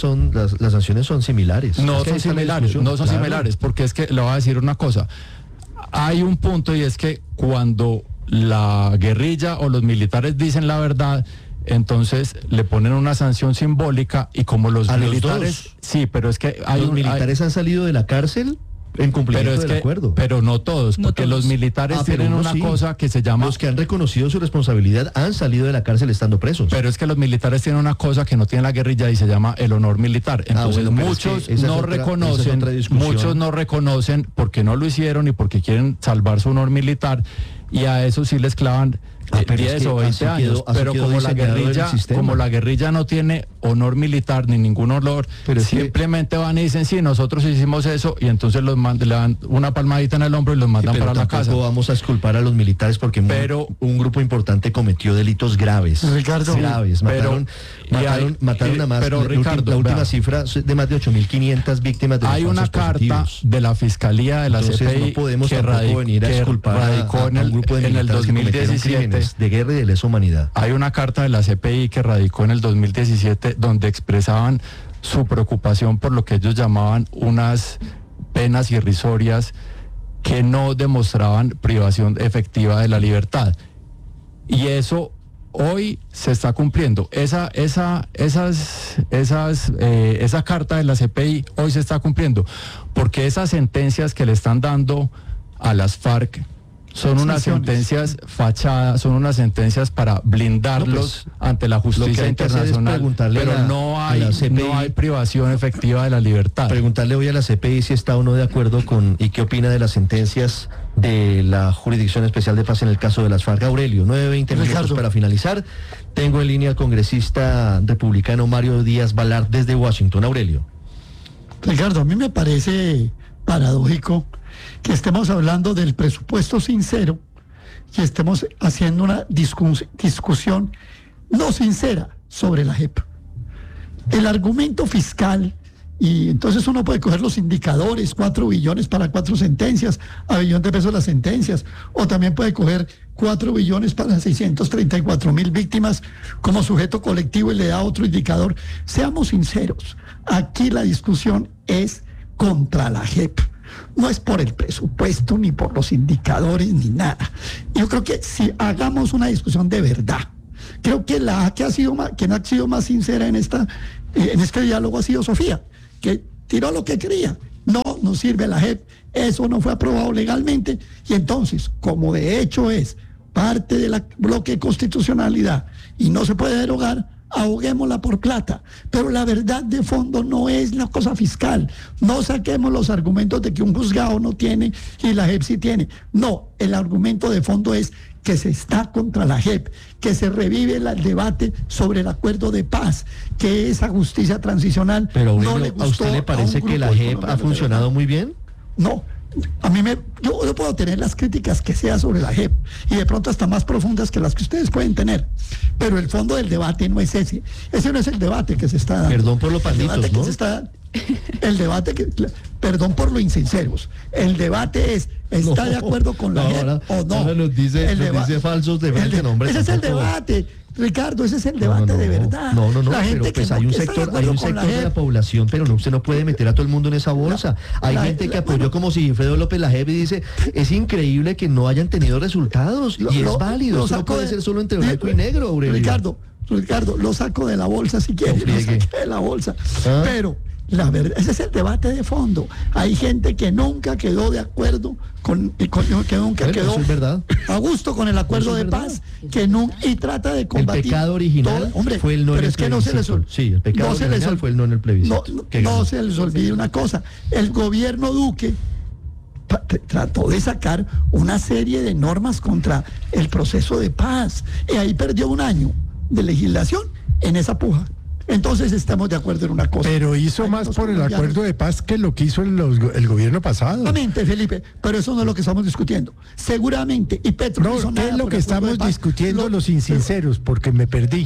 son similares. No son similares, porque es que le voy a decir una cosa. Hay un punto, y es que cuando la guerrilla o los militares dicen la verdad, entonces le ponen una sanción simbólica, y como los militares... Sí, pero es que los militares han salido de la cárcel en cumplimiento del acuerdo. Pero no todos, porque los militares tienen una cosa que se llama... Los que han reconocido su responsabilidad han salido de la cárcel estando presos. Pero es que los militares tienen una cosa que no tiene la guerrilla y se llama el honor militar. Entonces muchos no reconocen porque no lo hicieron y porque quieren salvar su honor militar, y a eso sí les clavan 10 o 20 años, pero como la guerrilla no tiene honor militar ni ningún honor, simplemente van y dicen, sí, nosotros hicimos eso, y entonces le dan una palmadita en el hombro y los mandan para la casa. Vamos a exculpar a los militares porque un grupo importante cometió delitos graves. Ricardo, mataron a más. Pero Ricardo, la última cifra de más de 8.500 víctimas de hay una carta de la Fiscalía de la CPI no podemos que venir a exculpar a un grupo de militares en el 2017 de guerra y de lesa humanidad. Hay una carta de la CPI que radicó en el 2017 donde expresaban su preocupación por lo que ellos llamaban unas penas irrisorias que no demostraban privación efectiva de la libertad. Y eso hoy se está cumpliendo. Esa carta de la CPI hoy se está cumpliendo, porque esas sentencias que le están dando a las FARC son unas sentencias fachadas, son unas sentencias para blindarlos ante la justicia internacional, pero no hay privación efectiva de la libertad. Preguntarle hoy a la CPI si está o no de acuerdo con y qué opina de las sentencias de la Jurisdicción Especial de Paz en el caso de las FARC. Aurelio, 9:20 minutos para finalizar. Tengo en línea al congresista republicano Mario Díaz Balart desde Washington. Aurelio. Ricardo, a mí me parece paradójico que estemos hablando del presupuesto sincero y estemos haciendo una discusión no sincera sobre la JEP. El argumento fiscal, y entonces uno puede coger los indicadores, 4 billones para 4 sentencias, a billón de pesos las sentencias, o también puede coger 4 billones para 634,000 víctimas como sujeto colectivo y le da otro indicador. Seamos sinceros, aquí la discusión es contra la JEP. No es por el presupuesto, ni por los indicadores, ni nada. Yo creo que si hagamos una discusión de verdad, creo que quien ha sido más sincera en este diálogo ha sido Sofía, que tiró lo que quería. No nos sirve la JEP, eso no fue aprobado legalmente, y entonces, como de hecho es parte del bloque de constitucionalidad y no se puede derogar, ahoguémosla por plata. Pero la verdad de fondo no es la cosa fiscal. No saquemos los argumentos de que un juzgado no tiene y la JEP sí tiene. No, el argumento de fondo es que se está contra la JEP, que se revive el debate sobre el acuerdo de paz, que esa justicia transicional. Pero no le gustó. ¿A usted le parece que la JEP ha funcionado muy bien? No. Yo puedo tener las críticas que sea sobre la JEP y de pronto hasta más profundas que las que ustedes pueden tener, pero el fondo del debate no es ese no es el debate que se está dando. Perdón por los panditos, ¿no? Perdón por lo insinceros, el debate es, ¿está de acuerdo con la JEP o no? Nos dice falsos de frente, nombre. Ese es el debate, Ricardo, ese es el debate de verdad. No, pero pues hay un sector de la población, pero usted no puede meter a todo el mundo en esa bolsa. Hay gente que apoyó como si Sigfredo López la JEP y dice, es increíble que no hayan tenido resultados, y es válido, eso no puede ser solo entre blanco y negro, Aurelio. Ricardo, lo saco de la bolsa si quiere, lo saqué de la bolsa, pero la verdad, ese es el debate de fondo. Hay gente que nunca quedó de acuerdo que nunca quedó a gusto con el acuerdo de paz, y trata de combatir. El pecado original fue el no en el plebiscito. Sí, el pecado original fue el no en el plebiscito. No se les olvide una cosa, el gobierno Duque trató de sacar una serie de normas contra el proceso de paz, y ahí perdió un año de legislación en esa puja. Entonces estamos de acuerdo en una cosa. Pero hizo más por el acuerdo de paz que lo que hizo el gobierno pasado. Seguramente, Felipe, pero eso no es lo que estamos discutiendo. Seguramente. Y Petro no hizo nada. ¿Qué es lo que estamos discutiendo los insinceros? Porque me perdí.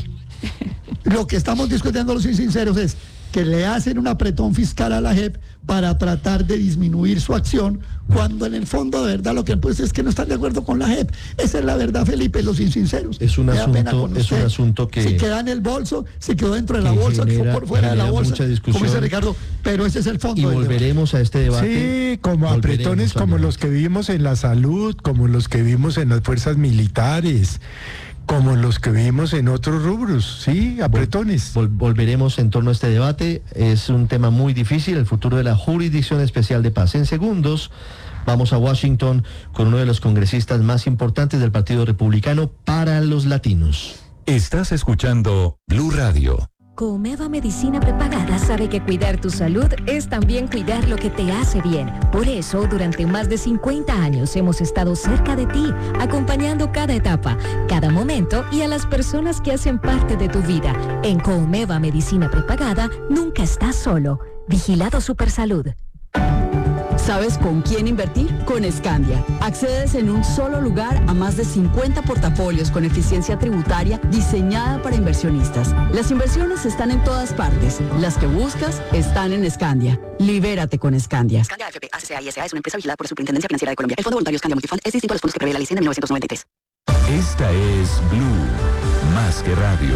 Lo que estamos discutiendo los insinceros es que le hacen un apretón fiscal a la JEP para tratar de disminuir su acción, cuando en el fondo de verdad lo que pues es que no están de acuerdo con la JEP. Esa es la verdad, Felipe, los insinceros. Es un asunto que se queda en el bolso, se quedó dentro de la bolsa, que fue por fuera de la bolsa, como dice Ricardo, pero ese es el fondo. Y volveremos a este debate. Sí, como apretones como los que vivimos en la salud, como los que vivimos en las fuerzas militares, como los que vivimos en otros rubros, sí, apretones. Volveremos en torno a este debate. Es un tema muy difícil, el futuro de la Jurisdicción Especial de Paz. En segundos vamos a Washington con uno de los congresistas más importantes del Partido Republicano para los latinos. Estás escuchando Blue Radio. Comeva Medicina Prepagada sabe que cuidar tu salud es también cuidar lo que te hace bien. Por eso, durante más de 50 años hemos estado cerca de ti, acompañando cada etapa, cada momento y a las personas que hacen parte de tu vida. En Comeva Medicina Prepagada, nunca estás solo. Vigilado Supersalud. ¿Sabes con quién invertir? Con Scandia. Accedes en un solo lugar a más de 50 portafolios con eficiencia tributaria diseñada para inversionistas. Las inversiones están en todas partes. Las que buscas están en Scandia. Libérate con Scandia. Scandia AFP ACCA y S.A. es una empresa vigilada por la Superintendencia Financiera de Colombia. El Fondo Voluntario Scandia Multifund es distinto a los fondos que prevé la ley 100 de 1993. Esta es Blue, más que radio.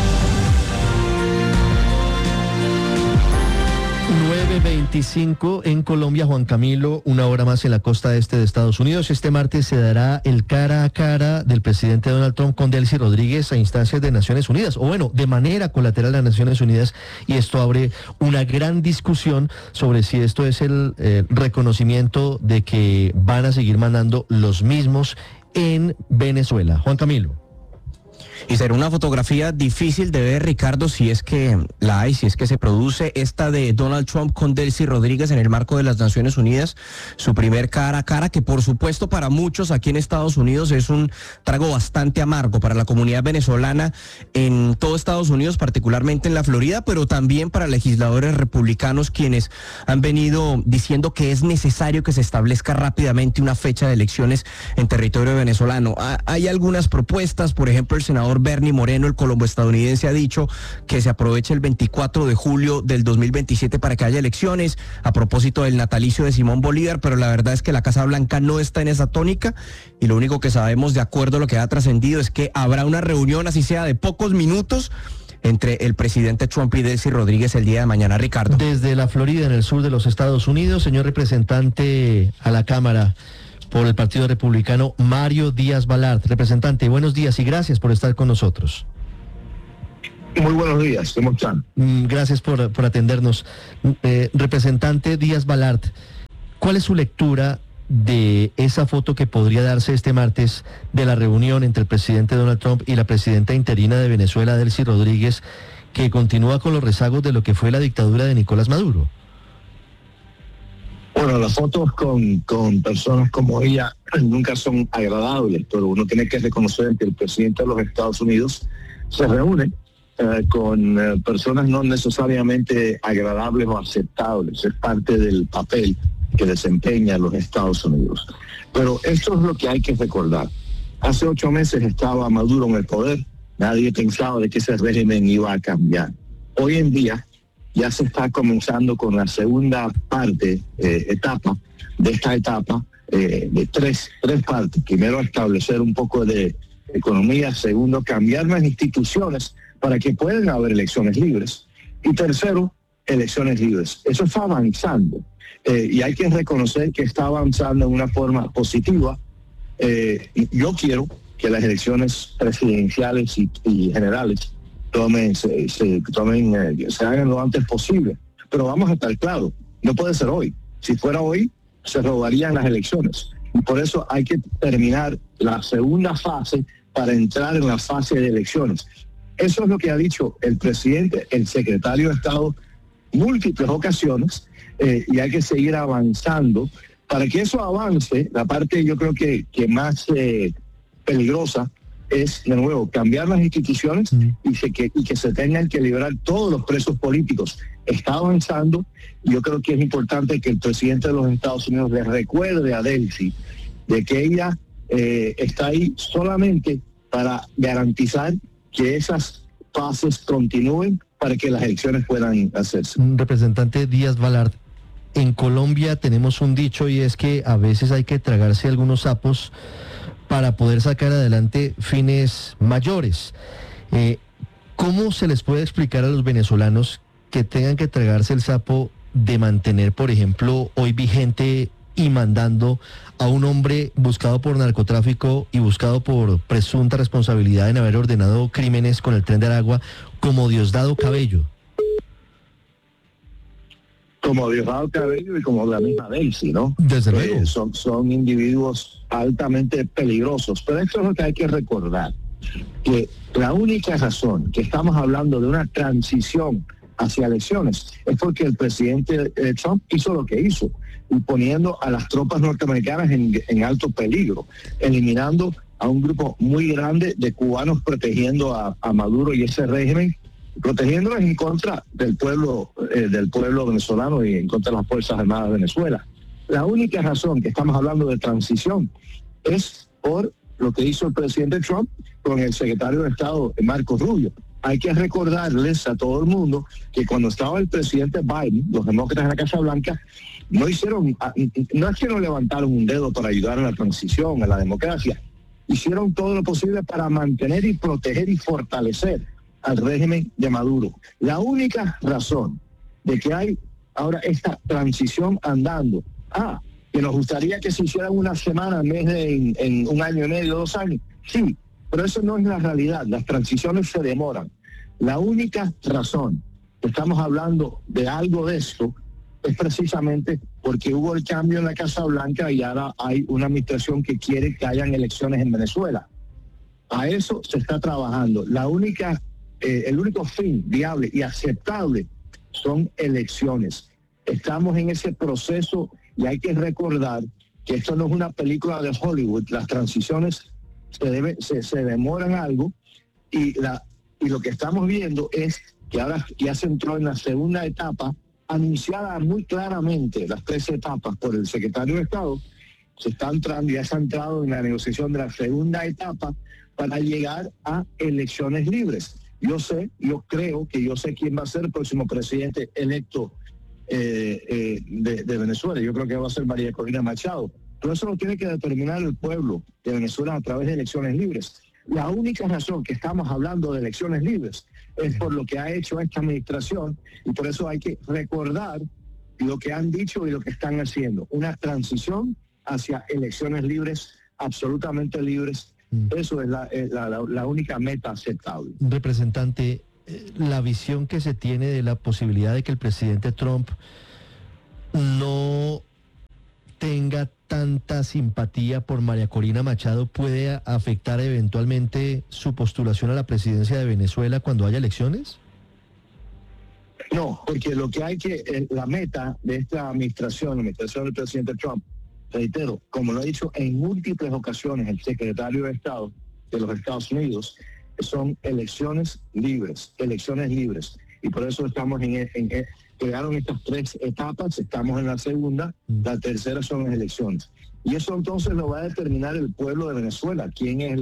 9:25 en Colombia. Juan Camilo, una hora más en la costa este de Estados Unidos. Este martes se dará el cara a cara del presidente Donald Trump con Delcy Rodríguez a instancias de Naciones Unidas, o bueno, de manera colateral a Naciones Unidas, y esto abre una gran discusión sobre si esto es el reconocimiento de que van a seguir mandando los mismos en Venezuela. Juan Camilo. Y será una fotografía difícil de ver, Ricardo, si es que la hay, si es que se produce, esta de Donald Trump con Delcy Rodríguez en el marco de las Naciones Unidas, su primer cara a cara, que por supuesto para muchos aquí en Estados Unidos es un trago bastante amargo para la comunidad venezolana en todo Estados Unidos, particularmente en la Florida, pero también para legisladores republicanos quienes han venido diciendo que es necesario que se establezca rápidamente una fecha de elecciones en territorio venezolano. Hay algunas propuestas, por ejemplo, el senador Bernie Moreno, el colombo-estadounidense, ha dicho que se aproveche el 24 de julio del 2027 para que haya elecciones, a propósito del natalicio de Simón Bolívar, pero la verdad es que la Casa Blanca no está en esa tónica y lo único que sabemos, de acuerdo a lo que ha trascendido, es que habrá una reunión, así sea de pocos minutos, entre el presidente Trump y Delcy Rodríguez el día de mañana, Ricardo. Desde la Florida, en el sur de los Estados Unidos, señor representante a la Cámara por el Partido Republicano, Mario Díaz Balart. Representante, buenos días y gracias por estar con nosotros. Muy buenos días, ¿cómo están? Gracias por atendernos. Representante Díaz Balart, ¿cuál es su lectura de esa foto que podría darse este martes de la reunión entre el presidente Donald Trump y la presidenta interina de Venezuela, Delcy Rodríguez, que continúa con los rezagos de lo que fue la dictadura de Nicolás Maduro? Bueno, las fotos con personas como ella nunca son agradables, pero uno tiene que reconocer que el presidente de los Estados Unidos se reúne con personas no necesariamente agradables o aceptables. Es parte del papel que desempeña los Estados Unidos. Pero esto es lo que hay que recordar. Hace 8 meses estaba Maduro en el poder. Nadie pensaba de que ese régimen iba a cambiar. Hoy en día ya se está comenzando con la segunda etapa de esta etapa de tres partes. Primero, establecer un poco de economía. Segundo, cambiar las instituciones para que puedan haber elecciones libres. Y tercero, elecciones libres. Eso está avanzando. Y hay que reconocer que está avanzando de una forma positiva. Yo quiero que las elecciones presidenciales y generales se hagan lo antes posible. Pero vamos a estar claros, no puede ser hoy. Si fuera hoy, se robarían las elecciones. Y por eso hay que terminar la segunda fase para entrar en la fase de elecciones. Eso es lo que ha dicho el presidente, el secretario de Estado, múltiples ocasiones, y hay que seguir avanzando. Para que eso avance, la parte yo creo que más peligrosa es, de nuevo, cambiar las instituciones y que se tengan que liberar todos los presos políticos. Está avanzando y yo creo que es importante que el presidente de los Estados Unidos le recuerde a Delcy de que ella está ahí solamente para garantizar que esas fases continúen para que las elecciones puedan hacerse. Representante Díaz Balart, en Colombia tenemos un dicho y es que a veces hay que tragarse algunos sapos para poder sacar adelante fines mayores. ¿Cómo se les puede explicar a los venezolanos que tengan que tragarse el sapo de mantener, por ejemplo, hoy vigente y mandando a un hombre buscado por narcotráfico y buscado por presunta responsabilidad en haber ordenado crímenes con el Tren de Aragua, como Diosdado Cabello? Como Diosdado Cabello y como la misma Delcy, ¿no? Desde luego. Son individuos altamente peligrosos. Pero esto es lo que hay que recordar, que la única razón que estamos hablando de una transición hacia elecciones es porque el presidente Trump hizo lo que hizo, y poniendo a las tropas norteamericanas en alto peligro, eliminando a un grupo muy grande de cubanos protegiendo a Maduro y ese régimen, protegiéndolos en contra del pueblo venezolano y en contra de las Fuerzas Armadas de Venezuela. La única razón que estamos hablando de transición es por lo que hizo el presidente Trump con el secretario de Estado, Marco Rubio. Hay que recordarles a todo el mundo que cuando estaba el presidente Biden, los demócratas en la Casa Blanca, no es que no levantaron un dedo para ayudar a la transición, a la democracia. Hicieron todo lo posible para mantener y proteger y fortalecer al régimen de Maduro. La única razón de que hay ahora esta transición andando, que nos gustaría que se hiciera una semana en vez de en un año y medio, 2 años, sí, pero eso no es la realidad. Las transiciones se demoran. La única razón que estamos hablando de algo de esto es precisamente porque hubo el cambio en la Casa Blanca y ahora hay una administración que quiere que hayan elecciones en Venezuela. A eso se está trabajando. El único fin viable y aceptable son elecciones. Estamos en ese proceso y hay que recordar que esto no es una película de Hollywood. Las transiciones se demoran algo y lo que estamos viendo es que ahora ya se entró en la segunda etapa, anunciada muy claramente, las 3 etapas por el secretario de Estado. Ya se ha entrado en la negociación de la segunda etapa para llegar a elecciones libres. Yo creo que yo sé quién va a ser el próximo presidente electo de Venezuela. Yo creo que va a ser María Corina Machado. Pero eso lo tiene que determinar el pueblo de Venezuela a través de elecciones libres. La única razón que estamos hablando de elecciones libres es por lo que ha hecho esta administración, y por eso hay que recordar lo que han dicho y lo que están haciendo. Una transición hacia elecciones libres, absolutamente libres. Eso es la única meta aceptable. Representante, la visión que se tiene de la posibilidad de que el presidente Trump no tenga tanta simpatía por María Corina Machado puede afectar eventualmente su postulación a la presidencia de Venezuela cuando haya elecciones? No, porque lo que la meta de esta administración, la administración del presidente Trump, reitero, como lo ha dicho en múltiples ocasiones el secretario de Estado de los Estados Unidos, son elecciones libres. Y por eso estamos crearon estas 3 etapas, estamos en la segunda, la tercera son las elecciones. Y eso entonces lo va a determinar el pueblo de Venezuela, quién es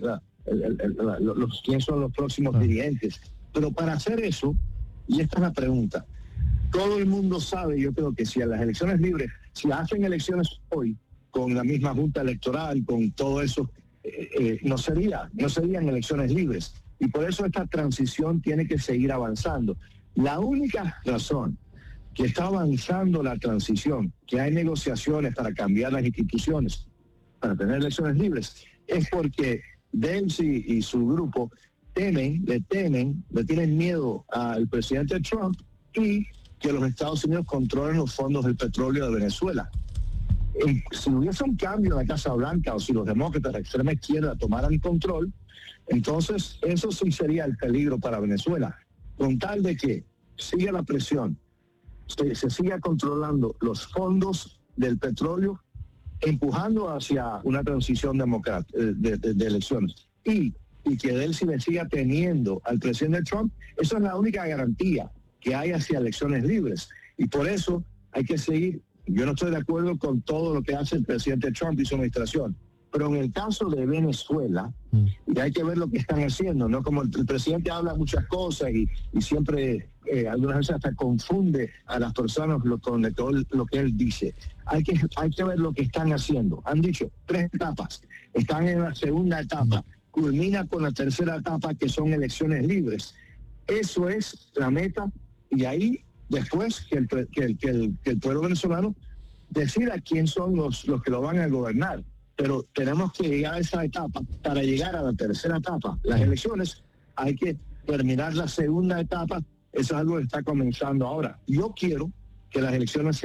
quién son los próximos dirigentes. Pero para hacer eso, y esta es la pregunta, todo el mundo sabe, yo creo que si a las elecciones libres, si hacen elecciones hoy, con la misma junta electoral, con todo eso, no serían elecciones libres. Y por eso esta transición tiene que seguir avanzando. La única razón que está avanzando la transición, que hay negociaciones para cambiar las instituciones, para tener elecciones libres, es porque Delcy y su grupo le tienen miedo al presidente Trump y que los Estados Unidos controlen los fondos del petróleo de Venezuela. Si hubiese un cambio en la Casa Blanca o si los demócratas de la extrema izquierda tomaran control, entonces eso sí sería el peligro para Venezuela. Con tal de que siga la presión, se siga controlando los fondos del petróleo, empujando hacia una transición democrática de elecciones y que Delcy le siga teniendo al presidente Trump, esa es la única garantía que hay hacia elecciones libres. Y por eso hay que seguir. Yo no estoy de acuerdo con todo lo que hace el presidente Trump y su administración, pero en el caso de Venezuela, y hay que ver lo que están haciendo, ¿no? Como el presidente habla muchas cosas y siempre, algunas veces hasta confunde a las personas con todo lo que él dice. Hay que ver lo que están haciendo. Han dicho 3 etapas, están en la segunda etapa, culmina con la tercera etapa, que son elecciones libres. Eso es la meta, y ahí después que el pueblo venezolano decida quién son los que lo van a gobernar. Pero tenemos que llegar a esa etapa para llegar a la tercera etapa. Las elecciones, hay que terminar la segunda etapa. Eso es algo que está comenzando ahora. Yo quiero que las elecciones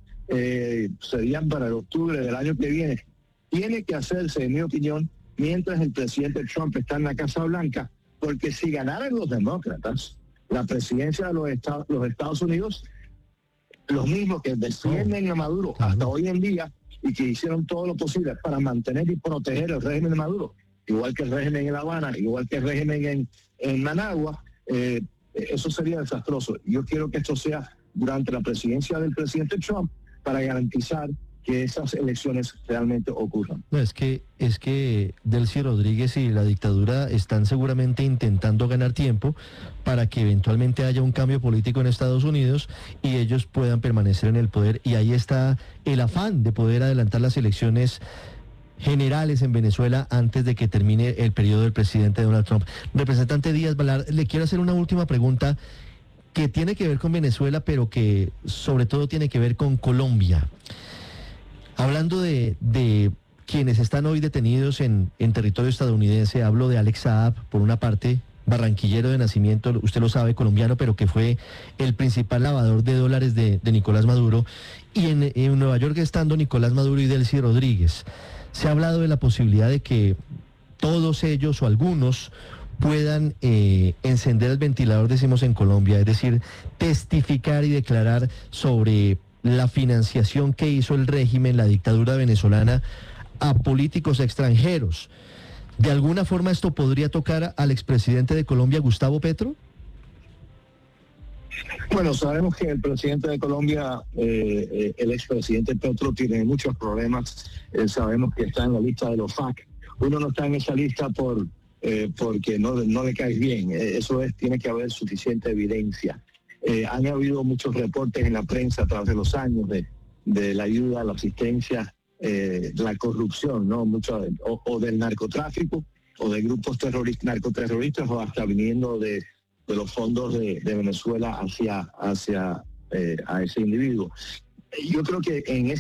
serían para el octubre del año que viene. Tiene que hacerse, en mi opinión, mientras el presidente Trump está en la Casa Blanca, porque si ganaran los demócratas la presidencia de los Estados Unidos, los mismos que defienden a Maduro hasta hoy en día y que hicieron todo lo posible para mantener y proteger el régimen de Maduro, igual que el régimen en La Habana, igual que el régimen en Managua, eso sería desastroso. Yo quiero que esto sea durante la presidencia del presidente Trump para garantizar que esas elecciones realmente ocurran. No, es que Delcy Rodríguez y la dictadura están seguramente intentando ganar tiempo para que eventualmente haya un cambio político en Estados Unidos y ellos puedan permanecer en el poder, y ahí está el afán de poder adelantar las elecciones generales en Venezuela antes de que termine el periodo del presidente Donald Trump. Representante Díaz Balart, le quiero hacer una última pregunta que tiene que ver con Venezuela, pero que sobre todo tiene que ver con Colombia. Hablando de quienes están hoy detenidos en territorio estadounidense, hablo de Alex Saab, por una parte, barranquillero de nacimiento, usted lo sabe, colombiano, pero que fue el principal lavador de dólares de Nicolás Maduro, y en Nueva York estando Nicolás Maduro y Delcy Rodríguez. Se ha hablado de la posibilidad de que todos ellos o algunos puedan encender el ventilador, decimos en Colombia, es decir, testificar y declarar sobre la financiación que hizo el régimen, la dictadura venezolana, a políticos extranjeros. ¿De alguna forma esto podría tocar al expresidente de Colombia, Gustavo Petro? Bueno, sabemos que el presidente de Colombia, el expresidente Petro, tiene muchos problemas. Sabemos que está en la lista de los FARC. Uno no está en esa lista porque no le caes bien. Eso tiene que haber suficiente evidencia. Han habido muchos reportes en la prensa a través de los años de la ayuda, la asistencia, la corrupción, ¿no? Mucho, o del narcotráfico, o de grupos narcoterroristas, o hasta viniendo de los fondos de Venezuela hacia a ese individuo. Yo creo que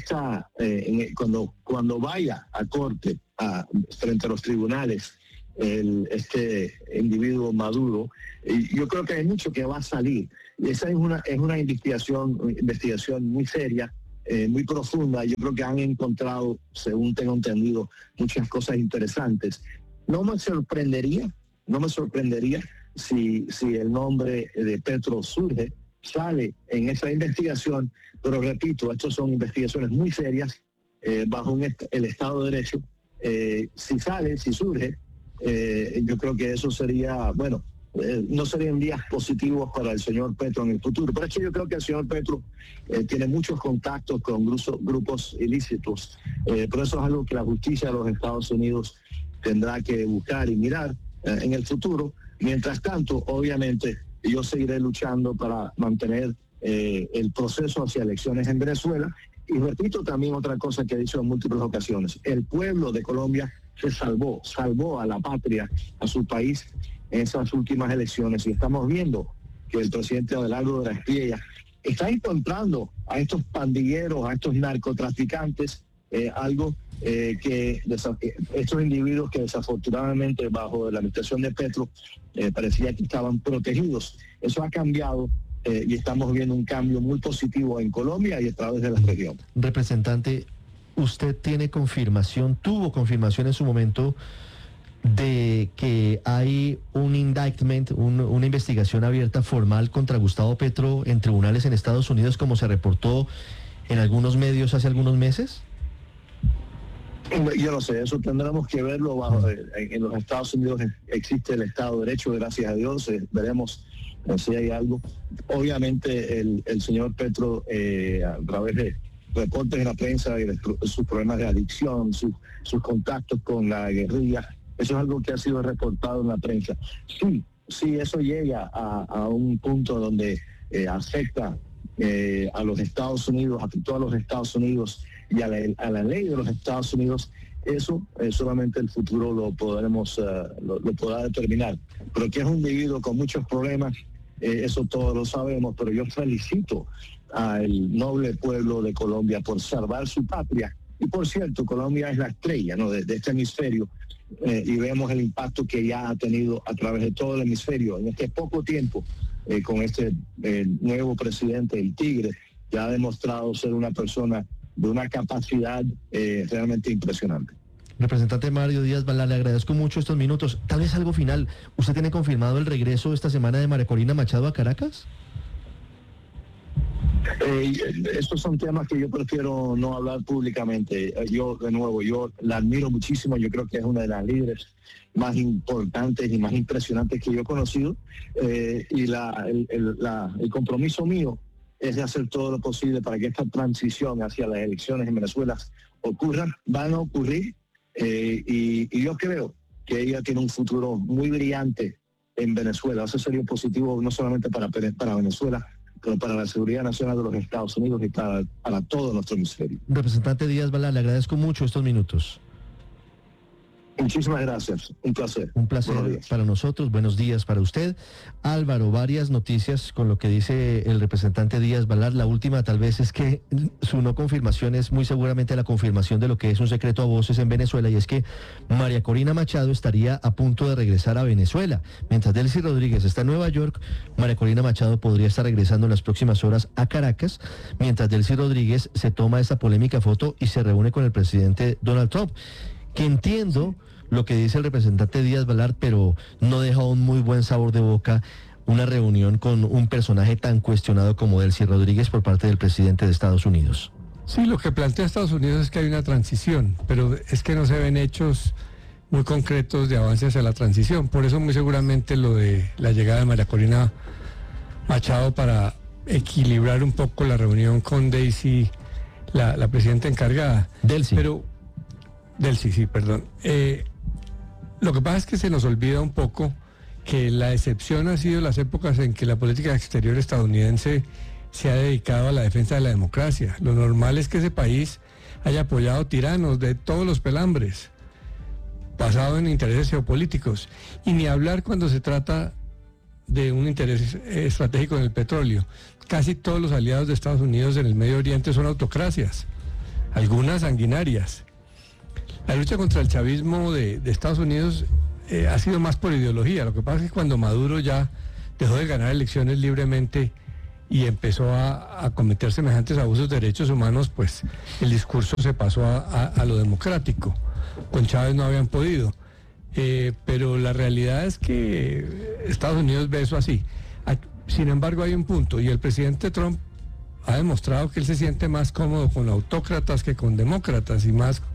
cuando vaya a corte frente a los tribunales este individuo Maduro, yo creo que hay mucho que va a salir. Esa es una investigación muy seria, muy profunda. Yo creo que han encontrado, según tengo entendido, muchas cosas interesantes. No me sorprendería si el nombre de Petro sale en esa investigación, pero repito, estas son investigaciones muy serias bajo el Estado de Derecho. Si surge, yo creo que eso sería, no serían días positivos para el señor Petro en el futuro. Pero es que yo creo que el señor Petro tiene muchos contactos con grupos ilícitos, pero eso es algo que la justicia de los Estados Unidos tendrá que buscar y mirar en el futuro. Mientras tanto, obviamente, yo seguiré luchando para mantener el proceso hacia elecciones en Venezuela. Y repito también otra cosa que he dicho en múltiples ocasiones. El pueblo de Colombia se salvó a la patria, a su país, en esas últimas elecciones. Y estamos viendo que el presidente Abelardo de la Espriella está encontrando a estos pandilleros, a estos narcotraficantes, estos individuos que desafortunadamente bajo la administración de Petro parecía que estaban protegidos. Eso ha cambiado y estamos viendo un cambio muy positivo en Colombia y a través de la región. Representante, ¿usted tuvo confirmación en su momento de que hay un indictment, una investigación abierta formal contra Gustavo Petro en tribunales en Estados Unidos, como se reportó en algunos medios hace algunos meses? Yo no sé, eso tendremos que verlo. En los Estados Unidos existe el Estado de Derecho, gracias a Dios. Veremos si hay algo. Obviamente el señor Petro, a través de reportes en la prensa y de sus problemas de adicción, sus contactos con la guerrilla, eso es algo que ha sido reportado en la prensa. Sí, eso llega a un punto donde afecta a los Estados Unidos, afectó a los Estados Unidos y a la ley de los Estados Unidos. Eso solamente el futuro lo podrá determinar. Pero que es un individuo con muchos problemas, eso todos lo sabemos, pero yo felicito al noble pueblo de Colombia por salvar su patria. Y por cierto, Colombia es la estrella, ¿no?, de este hemisferio, y vemos el impacto que ya ha tenido a través de todo el hemisferio en este poco tiempo, con este nuevo presidente, el Tigre, que ha demostrado ser una persona de una capacidad realmente impresionante. Representante Mario Díaz-Balart, le agradezco mucho estos minutos. Tal vez algo final. ¿Usted tiene confirmado el regreso esta semana de María Corina Machado a Caracas? Estos son temas que yo prefiero no hablar públicamente. Yo la admiro muchísimo. Yo creo que es una de las líderes más importantes y más impresionantes que yo he conocido. Y el compromiso mío es de hacer todo lo posible para que esta transición hacia las elecciones en Venezuela ocurra. Van a ocurrir. Y yo creo que ella tiene un futuro muy brillante en Venezuela. Eso sería positivo no solamente para Venezuela, pero para la seguridad nacional de los Estados Unidos y para todo nuestro hemisferio. Representante Díaz-Balart, le agradezco mucho estos minutos. Muchísimas gracias, un placer. Un placer para nosotros, buenos días para usted. Álvaro, varias noticias con lo que dice el representante Díaz-Balart. La última tal vez es que su no confirmación es muy seguramente la confirmación de lo que es un secreto a voces en Venezuela, y es que María Corina Machado estaría a punto de regresar a Venezuela. Mientras Delcy Rodríguez está en Nueva York, María Corina Machado podría estar regresando en las próximas horas a Caracas, mientras Delcy Rodríguez se toma esta polémica foto y se reúne con el presidente Donald Trump, que entiendo lo que dice el representante Díaz Balart, pero no deja un muy buen sabor de boca una reunión con un personaje tan cuestionado como Delcy Rodríguez por parte del presidente de Estados Unidos. Sí, lo que plantea Estados Unidos es que hay una transición, pero es que no se ven hechos muy concretos de avance hacia la transición. Por eso muy seguramente lo de la llegada de María Corina Machado para equilibrar un poco la reunión con Delcy, la presidenta encargada. Delcy. Delcy, sí, perdón. Lo que pasa es que se nos olvida un poco que la excepción ha sido las épocas en que la política exterior estadounidense se ha dedicado a la defensa de la democracia. Lo normal es que ese país haya apoyado tiranos de todos los pelambres, basado en intereses geopolíticos, y ni hablar cuando se trata de un interés estratégico en el petróleo. Casi todos los aliados de Estados Unidos en el Medio Oriente son autocracias, algunas sanguinarias. La lucha contra el chavismo de Estados Unidos ha sido más por ideología. Lo que pasa es que cuando Maduro ya dejó de ganar elecciones libremente y empezó a cometer semejantes abusos de derechos humanos, pues el discurso se pasó a lo democrático. Con Chávez no habían podido. Pero la realidad es que Estados Unidos ve eso así. Sin embargo, hay un punto, y el presidente Trump ha demostrado que él se siente más cómodo con autócratas que con demócratas, y más